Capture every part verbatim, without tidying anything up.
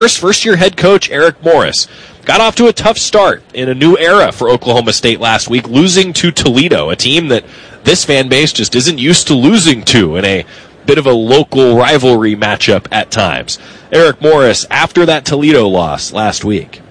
First, first-year head coach Eric Morris got off to a tough start in a new era for Oklahoma State last week, losing to Toledo, a team that this fan base just isn't used to losing to in a bit of a local rivalry matchup at times. Eric Morris, after that Toledo loss last week.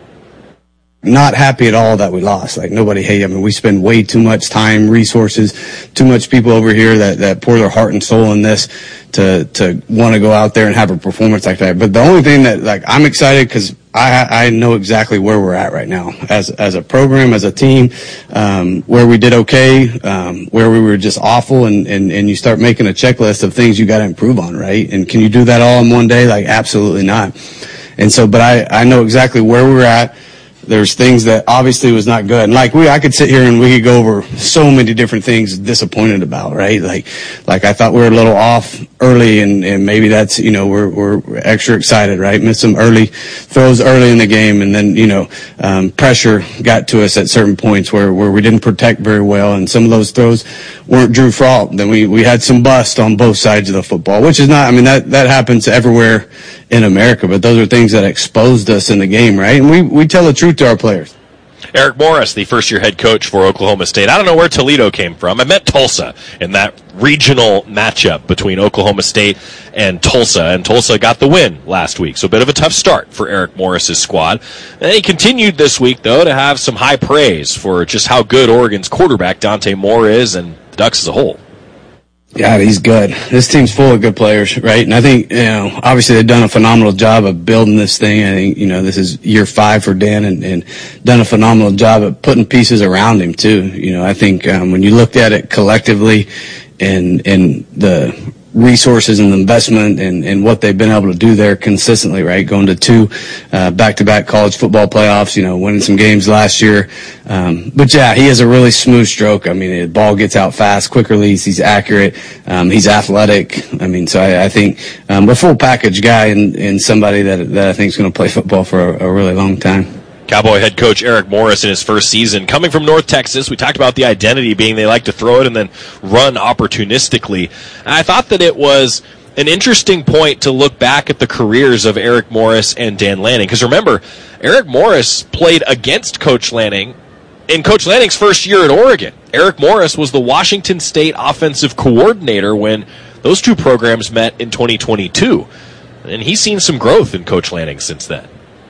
Not happy at all that we lost. Like, nobody, hey, I mean, we spend way too much time, resources, too much people over here that, that pour their heart and soul in this to, to want to go out there and have a performance like that. But the only thing that, like, I'm excited because I, I know exactly where we're at right now as, as a program, as a team, um, where we did okay, um, where we were just awful, and, and, and you start making a checklist of things you got to improve on, right? And can you do that all in one day? Like, absolutely not. And so, but I, I know exactly where we're at. There's things that obviously was not good. And like we, I could sit here and we could go over so many different things disappointed about, right? Like, like I thought we were a little off early, and, and maybe that's, you know, we're, we're extra excited, right? Missed some early throws early in the game, and then, you know, um, pressure got to us at certain points where, where we didn't protect very well, and some of those throws weren't Drew fault. Then we, we had some bust on both sides of the football, which is not, I mean, that, that happens everywhere in America, but those are things that exposed us in the game, right? And we, we tell the truth to our players. Eric Morris, the first-year head coach for Oklahoma State. I don't know where Toledo came from. I met Tulsa in that regional matchup between Oklahoma State and Tulsa, and Tulsa got the win last week. So a bit of a tough start for Eric Morris's squad. And he continued this week, though, to have some high praise for just how good Oregon's quarterback, Dante Moore, is, and the Ducks as a whole. Yeah, he's good. This team's full of good players, right? And I think, you know, obviously they've done a phenomenal job of building this thing. I think, you know, this is year five for Dan, and, and done a phenomenal job of putting pieces around him too. You know, I think, um, when you looked at it collectively and, and the resources and the investment and, and what they've been able to do there consistently, right? Going to two, uh, back-to-back college football playoffs, you know, winning some games last year. Um, but yeah, he has a really smooth stroke. I mean, the ball gets out fast, quick release. He's accurate. Um, he's athletic. I mean, so I, I think, um, a full package guy, and, and somebody that, that I think is going to play football for a, a really long time. Cowboy head coach Eric Morris in his first season, coming from North Texas. We talked about the identity being they like to throw it and then run opportunistically. And I thought that it was an interesting point to look back at the careers of Eric Morris and Dan Lanning. Because remember, Eric Morris played against Coach Lanning in Coach Lanning's first year at Oregon. Eric Morris was the Washington State offensive coordinator when those two programs met in twenty twenty-two. And he's seen some growth in Coach Lanning since then.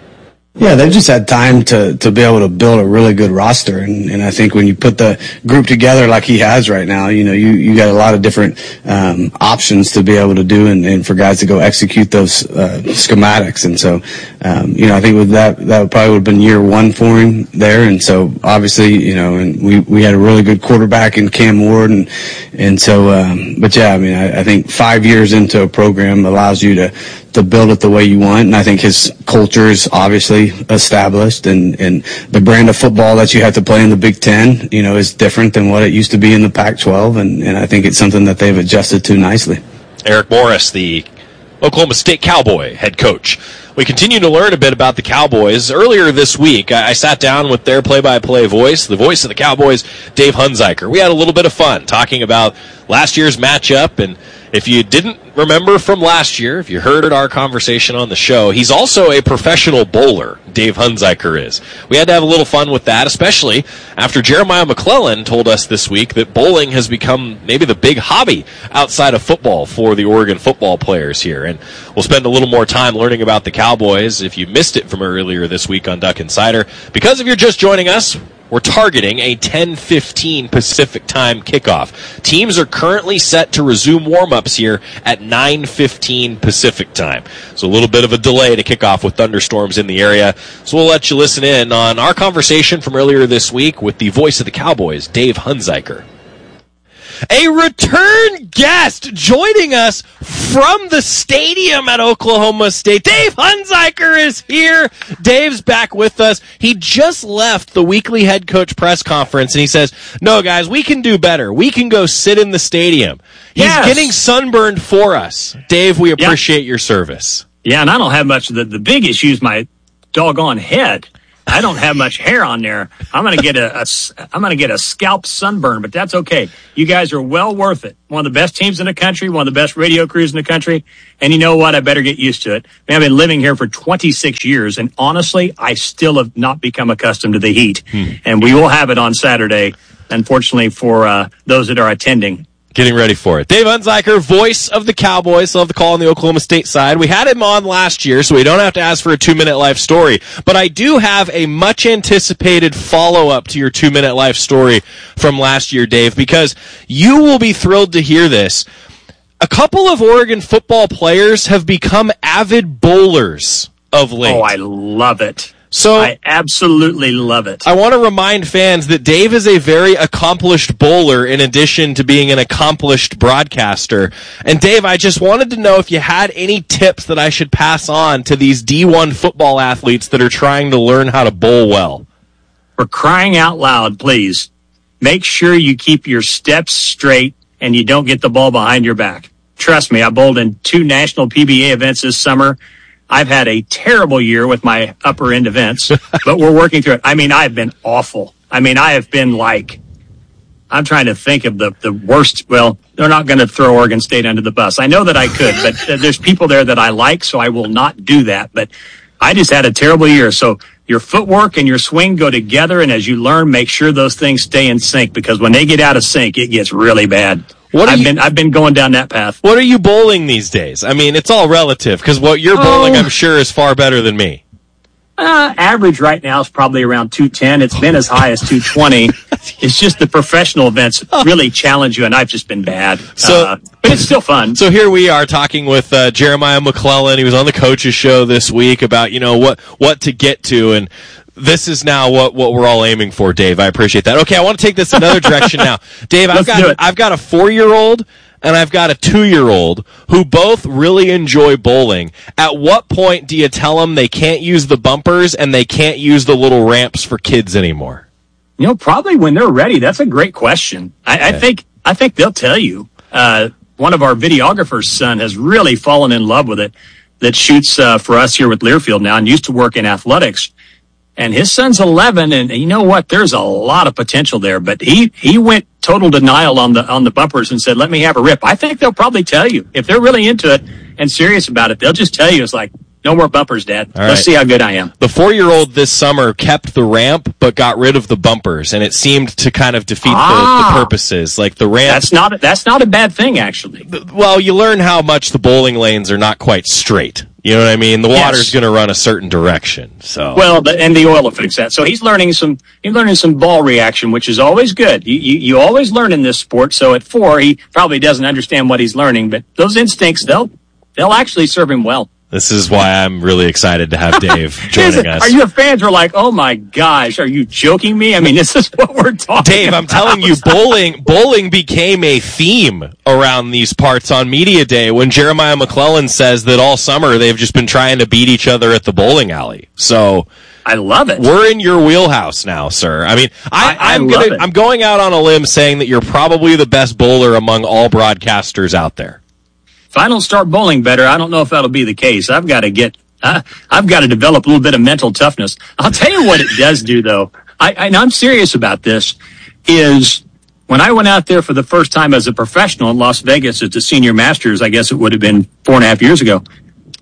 Yeah, they've just had time to, to be able to build a really good roster. And, and I think when you put the group together like he has right now, you know, you, you got a lot of different um, options to be able to do, and, and for guys to go execute those uh, schematics. And so, um, you know, I think with that, that probably would have been year one for him there. And so obviously, you know, and we, we had a really good quarterback in Cam Ward. And, and so, um, but yeah, I mean, I, I think five years into a program allows you to, to build it the way you want. And I think his culture is obviously established, and, and the brand of football that you have to play in the Big Ten, you know, is different than what it used to be in the Pac twelve. And, and I think it's something that they've adjusted to nicely. Eric Morris, the Oklahoma State Cowboy head coach. We continue to learn a bit about the Cowboys. Earlier this week, I sat down with their play-by-play voice, the voice of the Cowboys, Dave Hunziker. We had a little bit of fun talking about last year's matchup, and if you didn't remember from last year, if you heard our conversation on the show, he's also a professional bowler, Dave Hunziker is. We had to have a little fun with that, especially after Jeremiah McClellan told us this week that bowling has become maybe the big hobby outside of football for the Oregon football players here. And we'll spend a little more time learning about the Cowboys if you missed it from earlier this week on Duck Insider. Because if you're just joining us, we're targeting a ten fifteen Pacific time kickoff. Teams are currently set to resume warm-ups here at nine fifteen Pacific time. So a little bit of a delay to kick off with thunderstorms in the area. So we'll let you listen in on our conversation from earlier this week with the voice of the Cowboys, Dave Hunziker. A return guest joining us from the stadium at Oklahoma State. Dave Hunziker is here. Dave's back with us. He just left the weekly head coach press conference, and he says, no, guys, we can do better. We can go sit in the stadium. He's yes. getting sunburned for us. Dave, we appreciate yep. your service. Yeah, and I don't have much. The, the big issue is my doggone head. I don't have much hair on there. I'm going to get a, a, I'm going to get a scalp sunburn, but that's okay. You guys are well worth it. One of the best teams in the country, one of the best radio crews in the country. And you know what? I better get used to it. I mean, I've been living here for twenty-six years, and honestly, I still have not become accustomed to the heat. Hmm. And we will have it on Saturday, unfortunately, for uh, those that are attending. Getting ready for it. Dave Hunziker, voice of the Cowboys. Love the call on the Oklahoma State side. We had him on last year, so we don't have to ask for a two-minute life story. But I do have a much-anticipated follow-up to your two-minute life story from last year, Dave, because you will be thrilled to hear this. A couple of Oregon football players have become avid bowlers of late. Oh, I love it. So I absolutely love it. I want to remind fans that Dave is a very accomplished bowler in addition to being an accomplished broadcaster. And Dave, I just wanted to know if you had any tips that I should pass on to these D one football athletes that are trying to learn how to bowl well. For crying out loud, please, make sure you keep your steps straight and you don't get the ball behind your back. Trust me, I bowled in two national P B A events this summer. I've had a terrible year with my upper end events, but we're working through it. I mean, I've been awful. I mean, I have been like, I'm trying to think of the, the worst. Well, they're not going to throw Oregon State under the bus. I know that I could, but there's people there that I like, so I will not do that. But I just had a terrible year. So your footwork and your swing go together, and as you learn, make sure those things stay in sync, because when they get out of sync, it gets really bad. What I've you, been I've been going down that path. What are you bowling these days? I mean, it's all relative, because what you're bowling, oh. I'm sure, is far better than me. Uh, average right now is probably around two ten. It's been as high as two twenty. It's just the professional events really challenge you, and I've just been bad. So, uh, but it's still fun. So here we are talking with uh, Jeremiah McClellan. He was on the coaches show this week about, you know, what what to get to, and this is now what, what we're all aiming for, Dave. I appreciate that. Okay, I want to take this another direction now. Dave, I've got I've got a four-year-old and I've got a two-year-old who both really enjoy bowling. At what point do you tell them they can't use the bumpers and they can't use the little ramps for kids anymore? You know, probably when they're ready. That's a great question. I, okay. I think I think they'll tell you. Uh, one of our videographer's son has really fallen in love with it, that shoots uh, for us here with Learfield now and used to work in athletics. And his son's eleven, and you know what? There's a lot of potential there. But he, he went total denial on the on the bumpers and said, "Let me have a rip." I think they'll probably tell you if they're really into it and serious about it. They'll just tell you, it's like, "No more bumpers, Dad. All Let's right. see how good I am." The four-year-old this summer kept the ramp but got rid of the bumpers, and it seemed to kind of defeat ah, the, the purposes. Like the ramp. That's not a, that's not a bad thing, actually. Well, you learn how much the bowling lanes are not quite straight. You know what I mean? The water's yes. going to run a certain direction. So well, the, and the oil will fix that. So he's learning some. He's learning some ball reaction, which is always good. You, you you always learn in this sport. So at four, he probably doesn't understand what he's learning, but those instincts they'll they'll actually serve him well. This is why I'm really excited to have Dave joining us. Are you fans are like, oh my gosh, are you joking me? I mean, this is what we're talking Dave, about. I'm telling you, bowling bowling became a theme around these parts on Media Day when Jeremiah McClellan says that all summer they've just been trying to beat each other at the bowling alley. So I love it. We're in your wheelhouse now, sir. I mean, I, I, I I'm love gonna, it. I'm going out on a limb saying that you're probably the best bowler among all broadcasters out there. If I don't start bowling better, I don't know if that'll be the case. I've got to get, uh, I've got to develop a little bit of mental toughness. I'll tell you what it does do, though. I, I, and I'm serious about this, is when I went out there for the first time as a professional in Las Vegas at the Senior Masters, I guess it would have been four and a half years ago,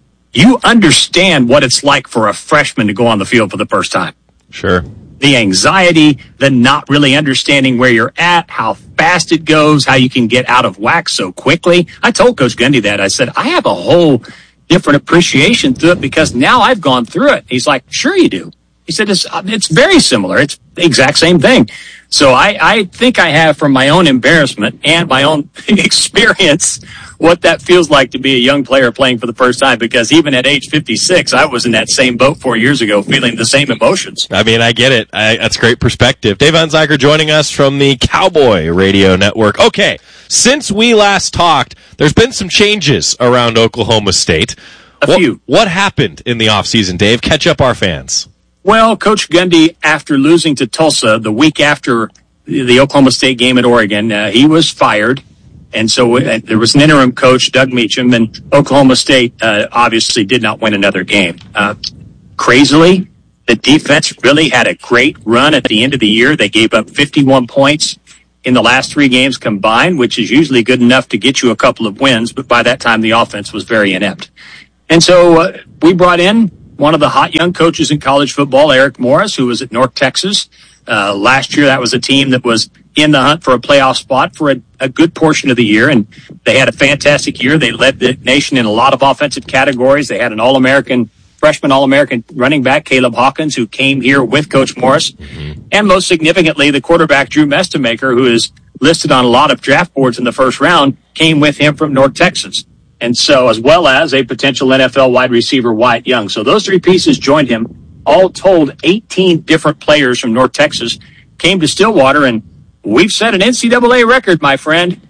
you understand what it's like for a freshman to go on the field for the first time. Sure. The anxiety, the not really understanding where you're at, how fast it goes, how you can get out of whack so quickly. I told Coach Gundy that. I said, I have a whole different appreciation to it because now I've gone through it. He's like, sure you do. He said, it's, it's very similar. It's the exact same thing. So I, I think I have, from my own embarrassment and my own experience, what that feels like to be a young player playing for the first time, because even at age fifty-six, I was in that same boat four years ago, feeling the same emotions. I mean, I get it. I, that's great perspective. Dave Hunziker joining us from the Cowboy Radio Network. Okay, since we last talked, there's been some changes around Oklahoma State. A what, few. What happened in the offseason, Dave? Catch up our fans. Well, Coach Gundy, after losing to Tulsa the week after the Oklahoma State game at Oregon, uh, he was fired. And so uh, there was an interim coach, Doug Meacham, and Oklahoma State uh, obviously did not win another game. Uh, crazily, The defense really had a great run at the end of the year. They gave up fifty-one points in the last three games combined, which is usually good enough to get you a couple of wins, but by that time the offense was very inept. And so uh, we brought in one of the hot young coaches in college football, Eric Morris, who was at North Texas. Uh, last year, that was a team that was in the hunt for a playoff spot for a, a good portion of the year, and they had a fantastic year. They led the nation in a lot of offensive categories. They had an All-American, freshman All-American running back, Caleb Hawkins, who came here with Coach Morris. Mm-hmm. And most significantly, the quarterback, Drew Mestemaker, who is listed on a lot of draft boards in the first round, came with him from North Texas. And so, as well as a potential N F L wide receiver, Wyatt Young. So those three pieces joined him. All told, eighteen different players from North Texas came to Stillwater, and we've set an N C double A record, my friend.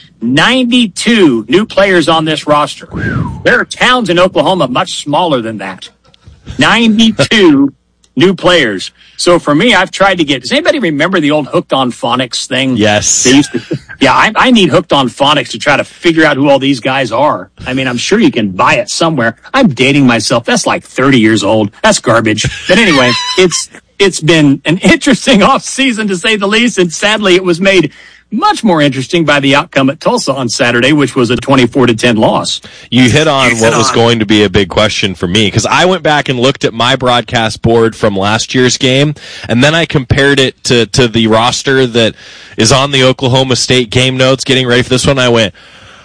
ninety-two new players on this roster. There are towns in Oklahoma much smaller than that. ninety-two new players. So for me, I've tried to get, does anybody remember the old Hooked on Phonics thing? Yes. They used to, yeah, I, I need Hooked on Phonics to try to figure out who all these guys are. I mean, I'm sure you can buy it somewhere. I'm dating myself. That's like thirty years old. That's garbage. But anyway, it's, it's been an interesting off season to say the least. And sadly, it was made much more interesting by the outcome at Tulsa on Saturday, which was a twenty-four to ten loss. You hit on you what hit was on. going to be a big question for me, because I went back and looked at my broadcast board from last year's game, and then I compared it to, to the roster that is on the Oklahoma State game notes getting ready for this one. I went,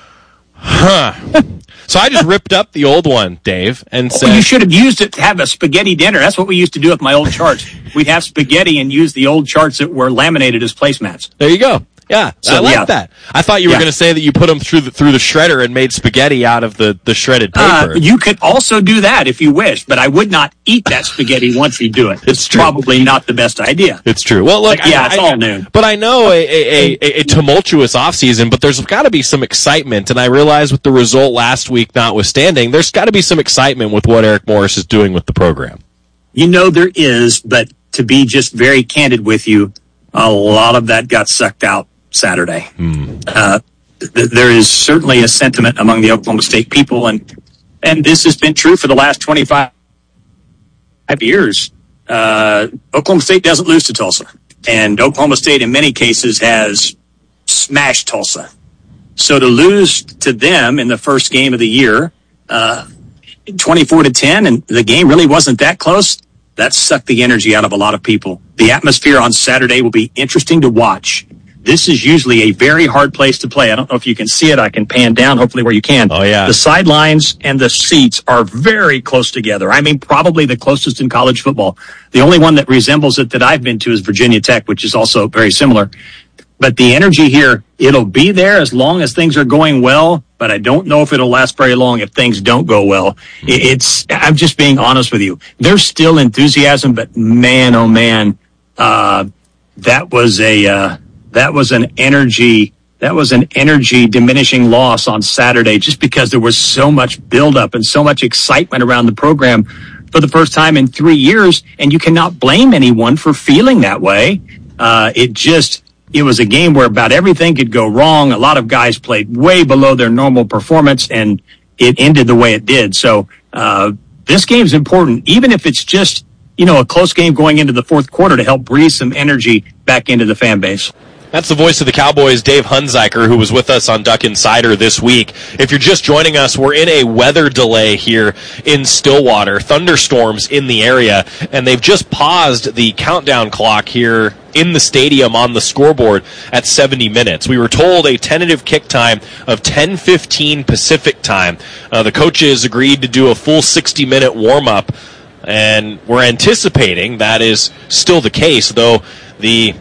huh. So I just ripped up the old one, Dave, and said... Well, you should have used it to have a spaghetti dinner. That's what we used to do with my old charts. We'd have spaghetti and use the old charts that were laminated as placemats. There you go. Yeah, So, I like yeah. that. I thought you were Yeah. going to say that you put them through the, through the shredder and made spaghetti out of the, the shredded paper. Uh, you could also do that if you wish, but I would not eat that spaghetti once you do it. It's true. Probably not the best idea. It's true. Well, look, But yeah, I, it's I, all new. But I know a, a, a, a tumultuous offseason, but there's got to be some excitement, and I realize with the result last week notwithstanding, there's got to be some excitement with what Eric Morris is doing with the program. You know there is, but to be just very candid with you, a lot of that got sucked out Saturday. Hmm. Uh, th- there is certainly a sentiment among the Oklahoma State people, and and this has been true for the last twenty-five years. Uh, Oklahoma State doesn't lose to Tulsa, and Oklahoma State in many cases has smashed Tulsa. So to lose to them in the first game of the year, uh, twenty-four to ten, and the game really wasn't that close, that sucked the energy out of a lot of people. The atmosphere on Saturday will be interesting to watch. This is usually a very hard place to play. I don't know if you can see it. I can pan down, hopefully where you can. Oh, yeah. The sidelines and the seats are very close together. I mean, probably the closest in college football. The only one that resembles it that I've been to is Virginia Tech, which is also very similar. But the energy here, it'll be there as long as things are going well, but I don't know if it'll last very long if things don't go well. It- It's, I'm just being honest with you. There's still enthusiasm, but man, oh man, uh, that was a, uh, that was an energy, that was an energy diminishing loss on Saturday just because there was so much buildup and so much excitement around the program for the first time in three years. And you cannot blame anyone for feeling that way. Uh, it just, it was a game where about everything could go wrong. A lot of guys played way below their normal performance, and it ended the way it did. So, uh, this game's important, even if it's just, you know, a close game going into the fourth quarter to help breathe some energy back into the fan base. That's the voice of the Cowboys, Dave Hunziker, who was with us on Duck Insider this week. If you're just joining us, we're in a weather delay here in Stillwater. Thunderstorms in the area, and they've just paused the countdown clock here in the stadium on the scoreboard at seventy minutes. We were told a tentative kick time of ten fifteen Pacific time. Uh, the coaches agreed to do a full sixty-minute warm-up, and we're anticipating that is still the case, though the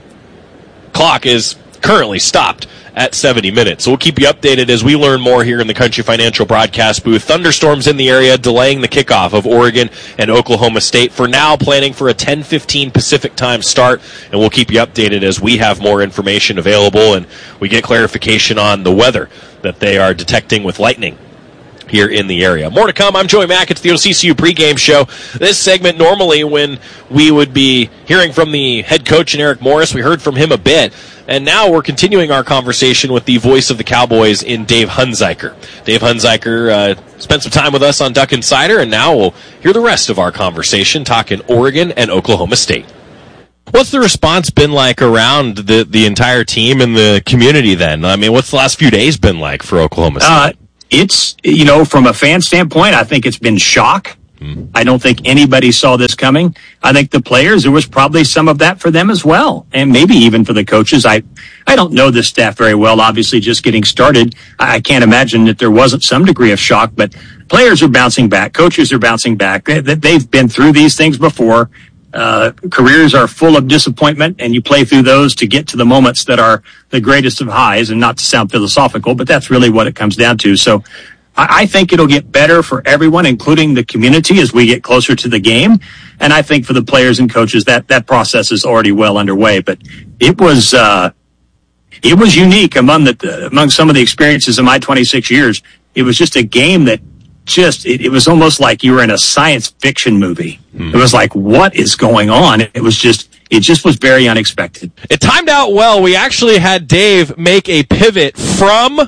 clock is currently stopped at seventy minutes. So we'll keep you updated as we learn more here in the Country Financial broadcast booth. Thunderstorms in the area delaying the kickoff of Oregon and Oklahoma State. For now, planning for a ten fifteen Pacific time start, and we'll keep you updated as we have more information available and we get clarification on the weather that they are detecting with lightning here in the area. More to come. I'm Joey Mack. It's the O C C U pregame show. This segment, normally when we would be hearing from the head coach and Eric Morris, we heard from him a bit. And now we're continuing our conversation with the voice of the Cowboys in Dave Hunziker. Dave Hunziker uh, spent some time with us on Duck Insider, and now we'll hear the rest of our conversation talking Oregon and Oklahoma State. What's the response been like around the, the entire team and the community then? I mean, what's the last few days been like for Oklahoma State? Uh, it's, you know, from a fan standpoint, I think it's been shock. Hmm. I don't think anybody saw this coming. I think the players, there was probably some of that for them as well. And maybe even for the coaches. I, I don't know this staff very well, obviously just getting started. I can't imagine that there wasn't some degree of shock, but players are bouncing back. Coaches are bouncing back. They, they've been through these things before. Uh, careers are full of disappointment, and you play through those to get to the moments that are the greatest of highs, and not to sound philosophical, but that's really what it comes down to. So I, I think it'll get better for everyone, including the community, as we get closer to the game. And I think for the players and coaches, that, that process is already well underway. But it was, uh, it was unique among the, among some of the experiences of my twenty-six years. It was just a game that Just it, it was almost like you were in a science fiction movie. Mm. It was like, what is going on? It was just it just was very unexpected. It timed out well. We actually had Dave make a pivot from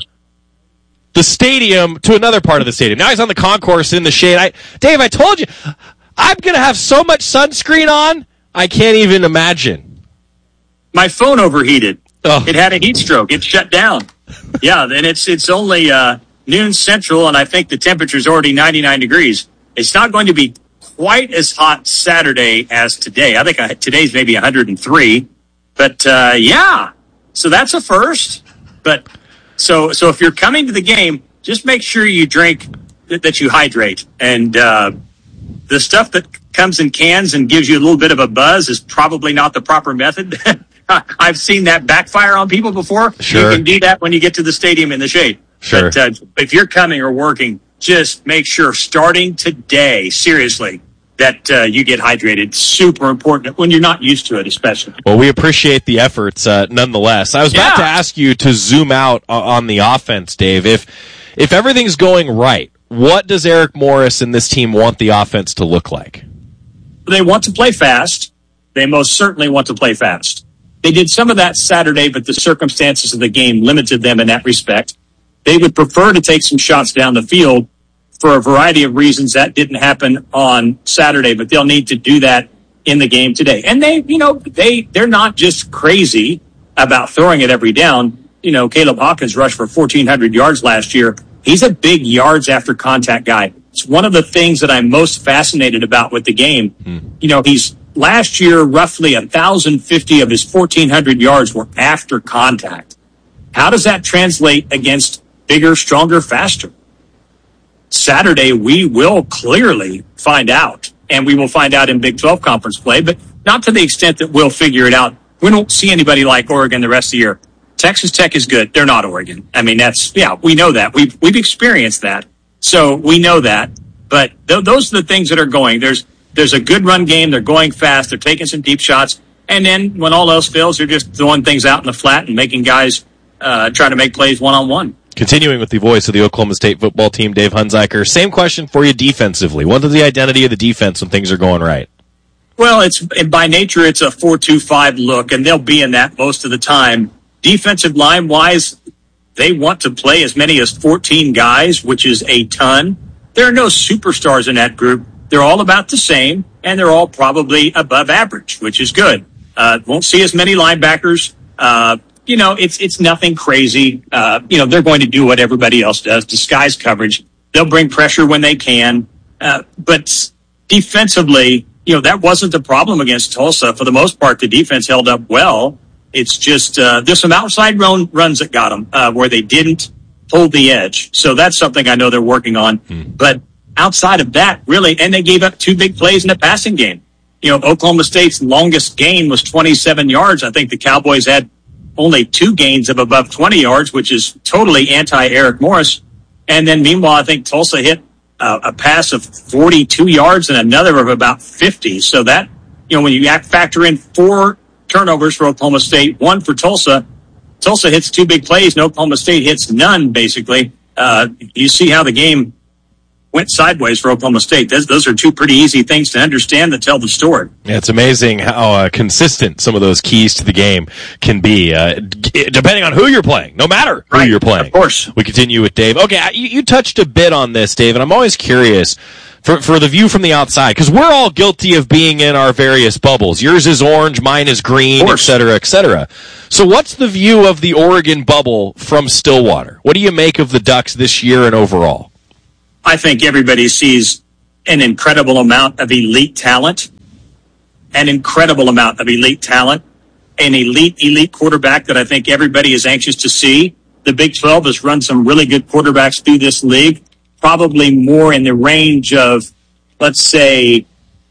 the stadium to another part of the stadium. Now he's on the concourse in the shade. I, Dave, I told you, I'm going to have so much sunscreen on, I can't even imagine. My phone overheated. Oh. It had a heat stroke. It shut down. Yeah, and it's it's only uh, noon central, and I think the temperature's already ninety-nine degrees. It's not going to be quite as hot Saturday as today. I think I, today's maybe one hundred three. But, uh, yeah, so that's a first. But so so if you're coming to the game, just make sure you drink, that, that you hydrate. And uh, the stuff that comes in cans and gives you a little bit of a buzz is probably not the proper method. I've seen that backfire on people before. Sure. You can do that when you get to the stadium in the shade. Sure. But uh, if you're coming or working, just make sure starting today, seriously, that uh, you get hydrated. Super important when you're not used to it, especially. Well, we appreciate the efforts uh, nonetheless. I was about Yeah. to ask you to zoom out on the offense, Dave. If if everything's going right, what does Eric Morris and this team want the offense to look like? They want to play fast. They most certainly want to play fast. They did some of that Saturday, but the circumstances of the game limited them in that respect. They would prefer to take some shots down the field for a variety of reasons. That didn't happen on Saturday, but they'll need to do that in the game today. And they, you know, they, they're not just crazy about throwing it every down. You know, Caleb Hawkins rushed for fourteen hundred yards last year. He's a big yards after contact guy. It's one of the things that I'm most fascinated about with the game. Hmm. You know, he's last year, roughly one thousand fifty of his fourteen hundred yards were after contact. How does that translate against bigger, stronger, faster? Saturday, we will clearly find out, and we will find out in Big twelve conference play, but not to the extent that we'll figure it out. We don't see anybody like Oregon the rest of the year. Texas Tech is good. They're not Oregon. I mean, that's, yeah, we know that. We've, we've experienced that. So we know that. But th- those are the things that are going. There's, there's a good run game. They're going fast. They're taking some deep shots. And then when all else fails, they're just throwing things out in the flat and making guys uh, try to make plays one-on-one. Continuing with the voice of the Oklahoma State football team, Dave Hunziker. Same question for you defensively. What is the identity of the defense when things are going right? Well, it's by nature, it's a four two five look, and they'll be in that most of the time. Defensive line-wise, they want to play as many as fourteen guys, which is a ton. There are no superstars in that group. They're all about the same, and they're all probably above average, which is good. Uh, won't see as many linebackers. Uh, you know, it's it's nothing crazy. Uh, you know, they're going to do what everybody else does, disguise coverage. They'll bring pressure when they can. Uh, but defensively, you know, that wasn't the problem against Tulsa. For the most part, the defense held up well. It's just uh, there's some outside run, runs that got them uh, where they didn't hold the edge. So that's something I know they're working on. Hmm. But outside of that, really, and they gave up two big plays in the passing game. You know, Oklahoma State's longest gain was twenty-seven yards. I think the Cowboys had only two gains of above twenty yards, which is totally anti-Eric Morris. And then meanwhile, I think Tulsa hit uh, a pass of forty-two yards and another of about fifty. So that, you know, when you factor in four turnovers for Oklahoma State, one for Tulsa, Tulsa hits two big plays and Oklahoma State hits none, basically. Uh, you see how the game went sideways for Oklahoma State. Those, those are two pretty easy things to understand that tell the story. Yeah, it's amazing how uh, consistent some of those keys to the game can be, uh, d- depending on who you're playing, no matter who right. you're playing. Of course. We continue with Dave. Okay, you, you touched a bit on this, Dave, and I'm always curious for, for the view from the outside, because we're all guilty of being in our various bubbles. Yours is orange, mine is green, et cetera, et cetera. So what's the view of the Oregon bubble from Stillwater? What do you make of the Ducks this year and overall? I think everybody sees an incredible amount of elite talent, an incredible amount of elite talent, an elite, elite quarterback that I think everybody is anxious to see. The Big twelve has run some really good quarterbacks through this league, probably more in the range of, let's say,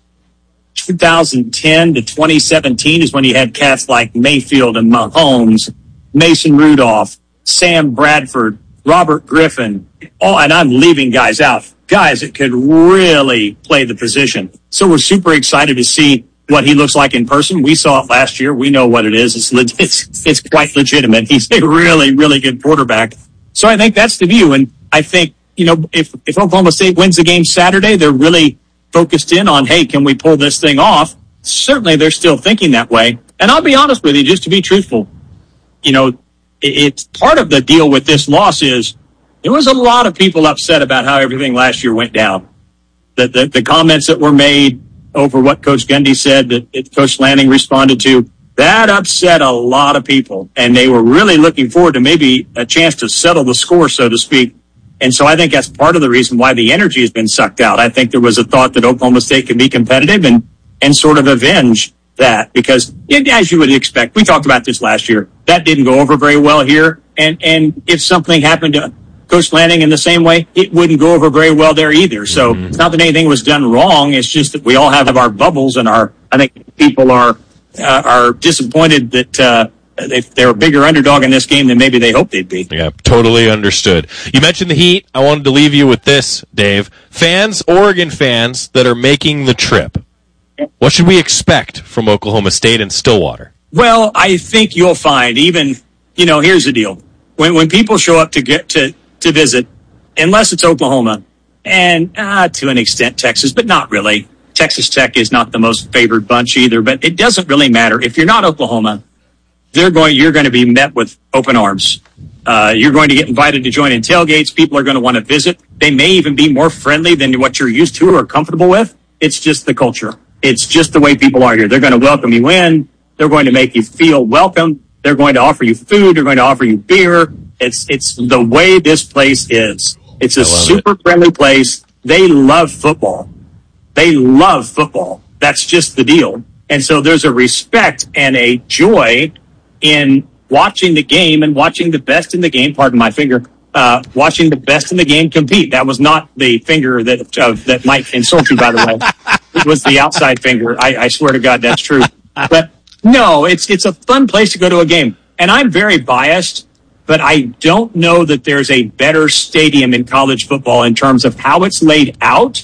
two thousand ten to twenty seventeen is when you had cats like Mayfield and Mahomes, Mason Rudolph, Sam Bradford, Robert Griffin, oh, and I'm leaving guys out, guys that could really play the position. So we're super excited to see what he looks like in person. We saw it last year. We know what it is. It's le- it's it's quite legitimate. He's a really, really good quarterback. So I think that's the view. And I think, you know, if, if Oklahoma State wins the game Saturday, they're really focused in on, hey, can we pull this thing off? Certainly they're still thinking that way. And I'll be honest with you, just to be truthful, you know, it's part of the deal with this loss is there was a lot of people upset about how everything last year went down. The, the, the comments that were made over what Coach Gundy said that, that Coach Lanning responded to, that upset a lot of people. And they were really looking forward to maybe a chance to settle the score, so to speak. And so I think that's part of the reason why the energy has been sucked out. I think there was a thought that Oklahoma State could be competitive and, and sort of avenge that, because as you would expect, we talked about this last year, that didn't go over very well here. And, and if something happened to Coach Lanning in the same way, it wouldn't go over very well there either. So mm-hmm. It's not that anything was done wrong. It's just that we all have our bubbles, and our, I think people are, uh, are disappointed that, uh, they, they're a bigger underdog in this game than maybe they hoped they'd be. Yeah, totally understood. You mentioned the Heat. I wanted to leave you with this, Dave. Fans, Oregon fans that are making the trip, what should we expect from Oklahoma State and Stillwater? Well, I think you'll find even, you know, here's the deal. When when people show up to get to, to visit, unless it's Oklahoma and uh, to an extent Texas, but not really. Texas Tech is not the most favored bunch either, but it doesn't really matter. If you're not Oklahoma, they're going, you're going to be met with open arms. Uh, you're going to get invited to join in tailgates. People are going to want to visit. They may even be more friendly than what you're used to or comfortable with. It's just the culture. It's just the way people are here. They're going to welcome you in. They're going to make you feel welcome. They're going to offer you food. They're going to offer you beer. It's, it's the way this place is. It's a super it. friendly place. They love football. They love football. That's just the deal. And so there's a respect and a joy in watching the game and watching the best in the game, pardon my finger, uh, watching the best in the game compete. That was not the finger that, uh, that might insult you, by the way. It was the outside finger. I, I swear to God, that's true. But no, it's, it's a fun place to go to a game. And I'm very biased, but I don't know that there's a better stadium in college football in terms of how it's laid out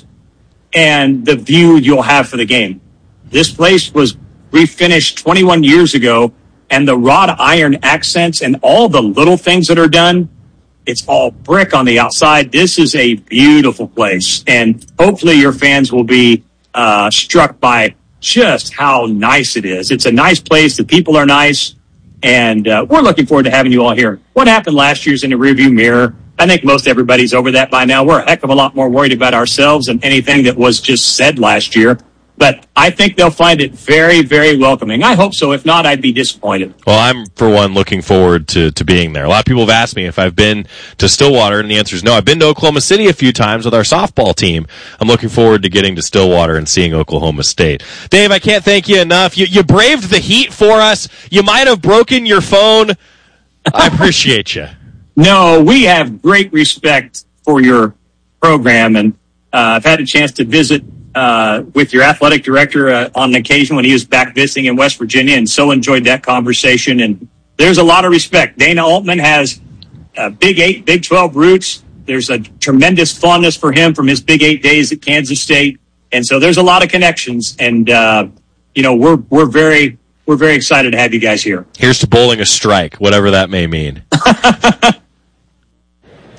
and the view you'll have for the game. This place was refinished twenty-one years ago, and the wrought iron accents and all the little things that are done, it's all brick on the outside. This is a beautiful place, and hopefully your fans will be uh, struck by just how nice it is. It's a nice place. The people are nice, and uh, we're looking forward to having you all here. What happened last year's in the rearview mirror. I think most everybody's over that by now. We're a heck of a lot more worried about ourselves than anything that was just said last year. But I think they'll find it very, very welcoming. I hope so. If not, I'd be disappointed. Well, I'm, for one, looking forward to, to being there. A lot of people have asked me if I've been to Stillwater, and the answer is no. I've been to Oklahoma City a few times with our softball team. I'm looking forward to getting to Stillwater and seeing Oklahoma State. Dave, I can't thank you enough. You, you braved the heat for us. You might have broken your phone. I appreciate you. No, we have great respect for your program, and uh, I've had a chance to visit Uh, with your athletic director uh, on an occasion when he was back visiting in West Virginia, and so enjoyed that conversation. And there's a lot of respect. Dana Altman has uh, Big Eight, Big twelve roots. There's a tremendous fondness for him from his Big Eight days at Kansas State, and so there's a lot of connections. And uh, you know, we're we're very we're very excited to have you guys here. Here's to bowling a strike, whatever that may mean.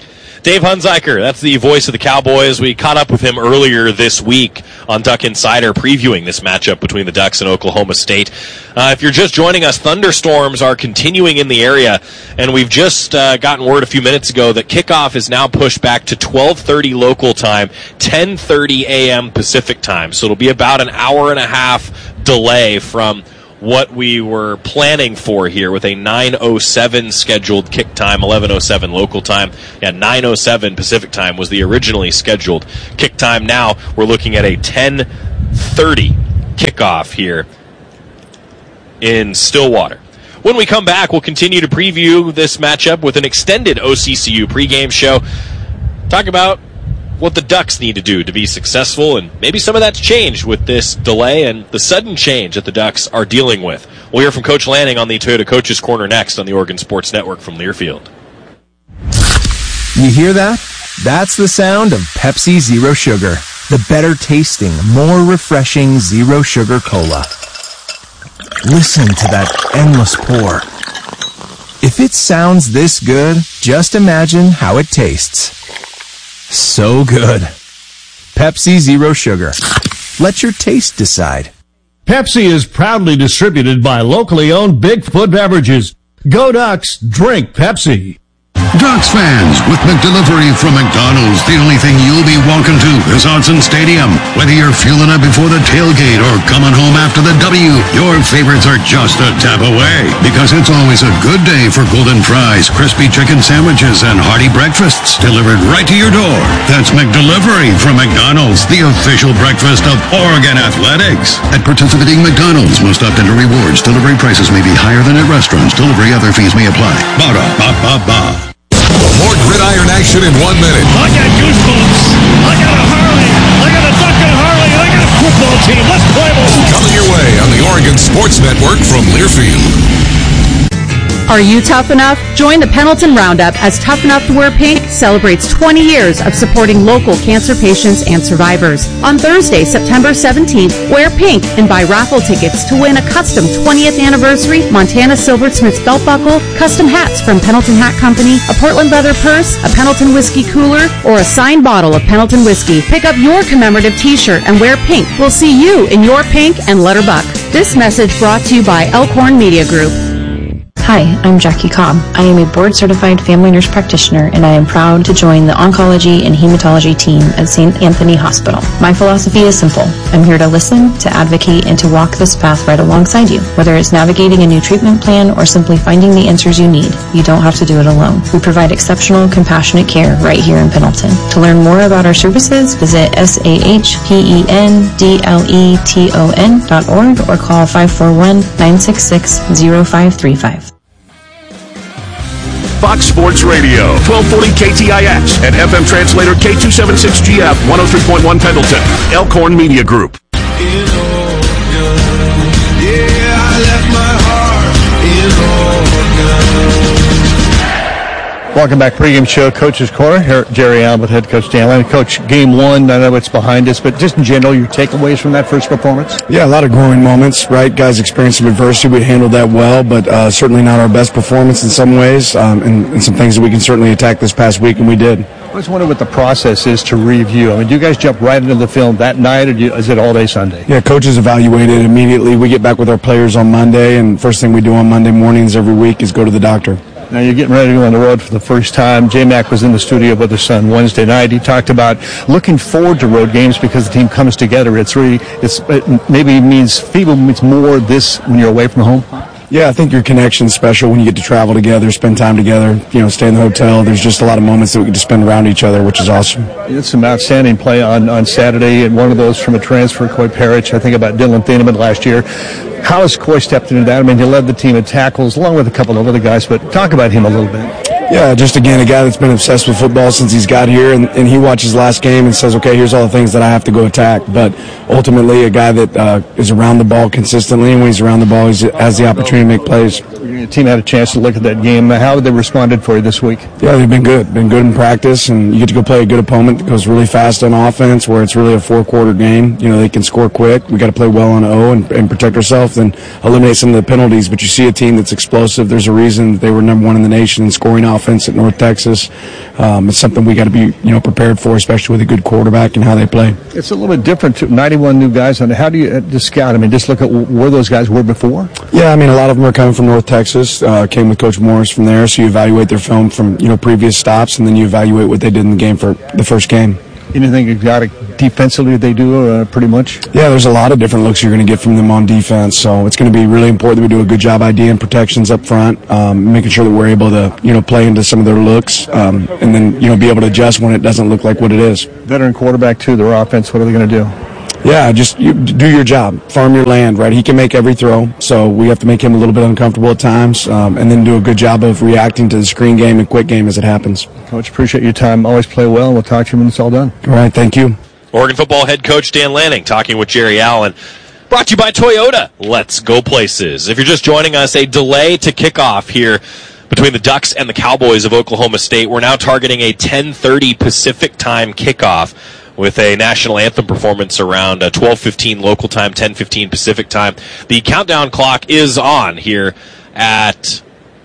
Dave Hunziker, that's the voice of the Cowboys. We caught up with him earlier this week on Duck Insider previewing this matchup between the Ducks and Oklahoma State. Uh, if you're just joining us, thunderstorms are continuing in the area, and we've just uh, gotten word a few minutes ago that kickoff is now pushed back to twelve thirty local time, ten thirty a.m. Pacific time. So it'll be about an hour and a half delay from what we were planning for here with a nine oh seven scheduled kick time, eleven oh seven local time. Yeah, nine oh seven Pacific time was the originally scheduled kick time. Now we're looking at a ten thirty kickoff here in Stillwater. When we come back, we'll continue to preview this matchup with an extended O C C U pregame show. Talk about what the Ducks need to do to be successful, and maybe some of that's changed with this delay and the sudden change that the Ducks are dealing with. We'll hear from Coach Lanning on the Toyota Coaches Corner next on the Oregon Sports Network from Learfield. You hear that? That's the sound of Pepsi Zero Sugar, the better tasting, more refreshing Zero Sugar Cola. Listen to that endless pour. If it sounds this good, just imagine how it tastes. So good. Pepsi Zero Sugar. Let your taste decide. Pepsi is proudly distributed by locally owned Bigfoot Beverages. Go Ducks, drink Pepsi. Ducks fans, with McDelivery from McDonald's, the only thing you'll be welcome to is Autzen Stadium. Whether you're fueling up before the tailgate or coming home after the W, your favorites are just a tap away. Because it's always a good day for golden fries, crispy chicken sandwiches, and hearty breakfasts delivered right to your door. That's McDelivery from McDonald's, the official breakfast of Oregon Athletics. At participating McDonald's, most opt into rewards. Delivery prices may be higher than at restaurants. Delivery other fees may apply. Ba-da-ba-ba-ba. More gridiron action in one minute. I got goosebumps. I got a Harley. I got a Duck and Harley. I got a football team. Let's play ball. Coming your way on the Oregon Sports Network from Learfield. Are you tough enough? Join the Pendleton Roundup as Tough Enough to Wear Pink celebrates twenty years of supporting local cancer patients and survivors. On Thursday, September seventeenth, wear pink and buy raffle tickets to win a custom twentieth anniversary Montana Silversmiths belt buckle, custom hats from Pendleton Hat Company, a Portland leather purse, a Pendleton whiskey cooler, or a signed bottle of Pendleton whiskey. Pick up your commemorative t-shirt and wear pink. We'll see you in your pink and let her buck. This message brought to you by Elkhorn Media Group. Hi, I'm Jackie Cobb. I am a board-certified family nurse practitioner, and I am proud to join the oncology and hematology team at Saint Anthony Hospital. My philosophy is simple. I'm here to listen, to advocate, and to walk this path right alongside you. Whether it's navigating a new treatment plan or simply finding the answers you need, you don't have to do it alone. We provide exceptional, compassionate care right here in Pendleton. To learn more about our services, visit S A H P E N D L E T O N dot org or call five four one, nine six six, zero five three five. Fox Sports Radio, twelve forty K T I X, and F M translator K two seventy-six G F, one oh three point one Pendleton, Elkhorn Media Group. Welcome back, pregame show, Coach's Corner. Here, Jerry Allen with head coach Dan Lanning. Coach, game one, I know it's behind us, but just in general, your takeaways from that first performance? Yeah, a lot of growing moments, right? Guys experienced some adversity. We handled that well, but uh, certainly not our best performance in some ways, um, and, and some things that we can certainly attack this past week, and we did. I was wondering what the process is to review. I mean, do you guys jump right into the film that night, or do you, is it all day Sunday? Yeah, coaches evaluate it immediately. We get back with our players on Monday, and first thing we do on Monday mornings every week is go to the doctor. Now you're getting ready to go on the road for the first time. J-Mac was in the studio with us on Wednesday night. He talked about looking forward to road games because the team comes together. It's really, it's it maybe means people means more this when you're away from home. Yeah, I think your connection's special when you get to travel together, spend time together, you know, stay in the hotel. There's just a lot of moments that we get to spend around each other, which is awesome. It's some outstanding play on, on Saturday, and one of those from a transfer, Coy Parrish. I think about Dylan Thieneman last year. How has Coy stepped into that? I mean, he led the team in tackles along with a couple of other guys, but talk about him a little bit. Yeah, just again, a guy that's been obsessed with football since he's got here, and, and he watches last game and says, okay, here's all the things that I have to go attack. But ultimately, a guy that uh, is around the ball consistently, and when he's around the ball, he has the opportunity to make plays. You're The team had a chance to look at that game. How have they responded for you this week? Yeah, they've been good. Been good in practice, and you get to go play a good opponent that goes really fast on offense, where it's really a four-quarter game. You know, they can score quick. We got to play well on O and, and protect ourselves and eliminate some of the penalties. But you see a team that's explosive. There's a reason that they were number one in the nation in scoring offense at North Texas. Um, it's something we got to be, you know, prepared for, especially with a good quarterback and how they play. It's a little bit different. Too. ninety-one new guys on it. How do you uh, just scout? I mean, just look at where those guys were before. Yeah, I mean, a lot of them are coming from North Texas. Uh, came with Coach Morris from there, so you evaluate their film from, you know, previous stops, and then you evaluate what they did in the game for the first game. Anything exotic defensively they do, uh, pretty much? Yeah, there's a lot of different looks you're going to get from them on defense, so it's going to be really important that we do a good job IDing protections up front, um, making sure that we're able to, you know, play into some of their looks, um, and then, you know, be able to adjust when it doesn't look like what it is. Veteran quarterback, too, their offense, what are they going to do? Yeah, just you, do your job. Farm your land, right? He can make every throw, so we have to make him a little bit uncomfortable at times, um, and then do a good job of reacting to the screen game and quick game as it happens. Coach, appreciate your time. Always play well, and we'll talk to you when it's all done. All right, thank you. Oregon football head coach Dan Lanning talking with Jerry Allen. Brought to you by Toyota. Let's go places. If you're just joining us, a delay to kickoff here between the Ducks and the Cowboys of Oklahoma State. We're now targeting a ten thirty Pacific time kickoff, with a national anthem performance around uh, twelve fifteen local time, ten fifteen Pacific time. The countdown clock is on here at,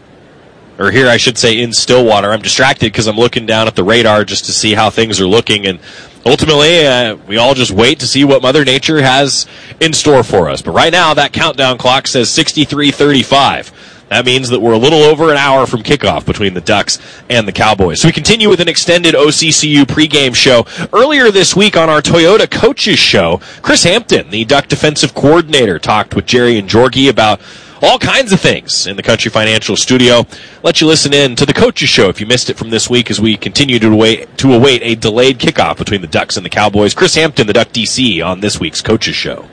or here I should say in Stillwater. I'm distracted because I'm looking down at the radar just to see how things are looking, and ultimately uh, we all just wait to see what Mother Nature has in store for us. But right now that countdown clock says sixty-three thirty-five. That means that we're a little over an hour from kickoff between the Ducks and the Cowboys. So we continue with an extended O C C U pregame show. Earlier this week on our Toyota Coaches Show, Chris Hampton, the Duck defensive coordinator, talked with Jerry and Jorgie about all kinds of things in the Country Financial studio. Let you listen in to the Coaches Show if you missed it from this week as we continue to await, to await a delayed kickoff between the Ducks and the Cowboys. Chris Hampton, the Duck D C, on this week's Coaches Show.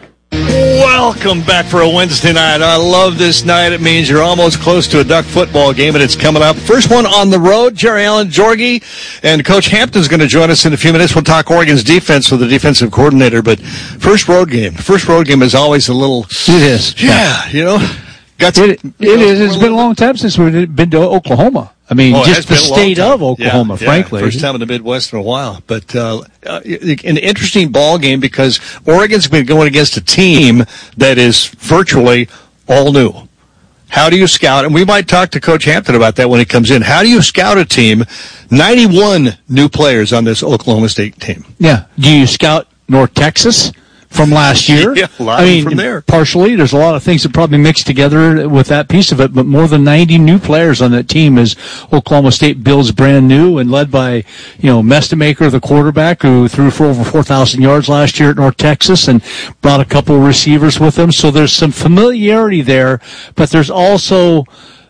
Welcome back for a Wednesday night. I love this night. It means you're almost close to a Duck football game, and it's coming up. First one on the road, Jerry Allen, Jorgie, and Coach Hampton's going to join us in a few minutes. We'll talk Oregon's defense with the defensive coordinator, but first road game. First road game is always a little... It is. Yeah, you know. Got to, it, it you know, is. It's been a long time since we've been to Oklahoma. I mean, oh, just the state of Oklahoma, yeah, frankly. Yeah, first time in the Midwest in a while. But uh, uh, an interesting ball game because Oregon's been going against a team that is virtually all new. How do you scout? And we might talk to Coach Hampton about that when he comes in. How do you scout a team? ninety-one new players on this Oklahoma State team. Yeah. Do you scout North Texas from last year? Yeah, a lot I mean, from there. Partially, there's a lot of things that probably mix together with that piece of it, but more than ninety new players on that team as Oklahoma State builds brand new and led by, you know, Mestamaker, the quarterback, who threw for over four thousand yards last year at North Texas and brought a couple of receivers with him. So there's some familiarity there, but there's also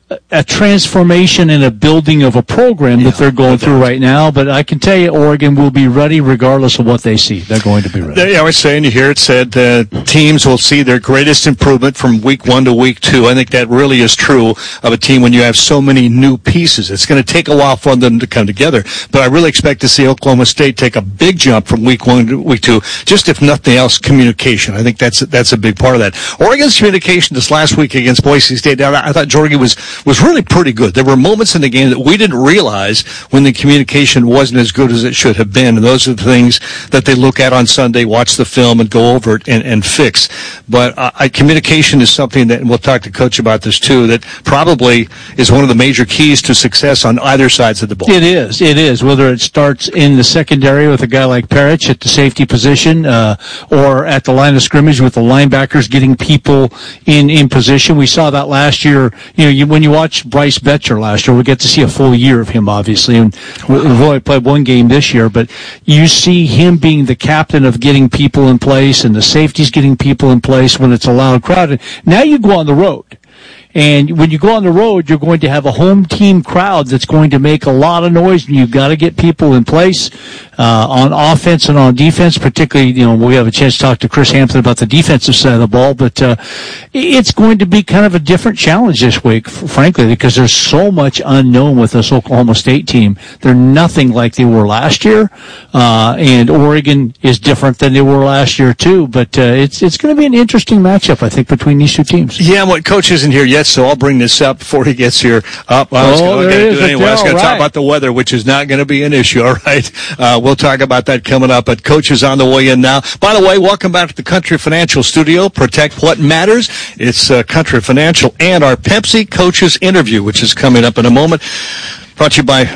a transformation and a building of a program yeah, that they're going through right now. But I can tell you Oregon will be ready regardless of what they see. They're going to be ready. Yeah, I was saying, you hear it said uh, teams will see their greatest improvement from week one to week two. I think that really is true of a team when you have so many new pieces. It's going to take a while for them to come together. But I really expect to see Oklahoma State take a big jump from week one to week two. Just if nothing else, communication. I think that's that's a big part of that. Oregon's communication this last week against Boise State, I thought Jorgie was was really pretty good. There were moments in the game that we didn't realize when the communication wasn't as good as it should have been. And those are the things that they look at on Sunday, watch the film, and go over it and, and fix. But uh, I, communication is something that, and we'll talk to Coach about this too, that probably is one of the major keys to success on either sides of the ball. It is. It is. Whether it starts in the secondary with a guy like Parrish at the safety position, uh, or at the line of scrimmage with the linebackers getting people in, in position. We saw that last year. You know, you, when you watch Bryce Betcher last year, we get to see a full year of him, obviously, and we've only played one game this year, but you see him being the captain of getting people in place and the safeties getting people in place when it's a loud crowd. And now you go on the road. And when you go on the road, you're going to have a home team crowd that's going to make a lot of noise, and you've got to get people in place uh, on offense and on defense. Particularly, you know, we have a chance to talk to Chris Hampton about the defensive side of the ball, but uh, it's going to be kind of a different challenge this week, frankly, because there's so much unknown with this Oklahoma State team. They're nothing like they were last year, uh, and Oregon is different than they were last year too. But uh, it's it's going to be an interesting matchup, I think, between these two teams. Yeah, and what Coach isn't here yet. yet, so I'll bring this up before he gets here. Up, I was Oh, going there to is do it a anyway. I was tell, going to talk right. about the weather, which is not going to be an issue. All right, uh, we'll talk about that coming up. But Coach is on the way in now. By the way, welcome back to the Country Financial Studio. Protect what matters. It's uh, Country Financial and our Pepsi Coaches interview, which is coming up in a moment. Brought to you by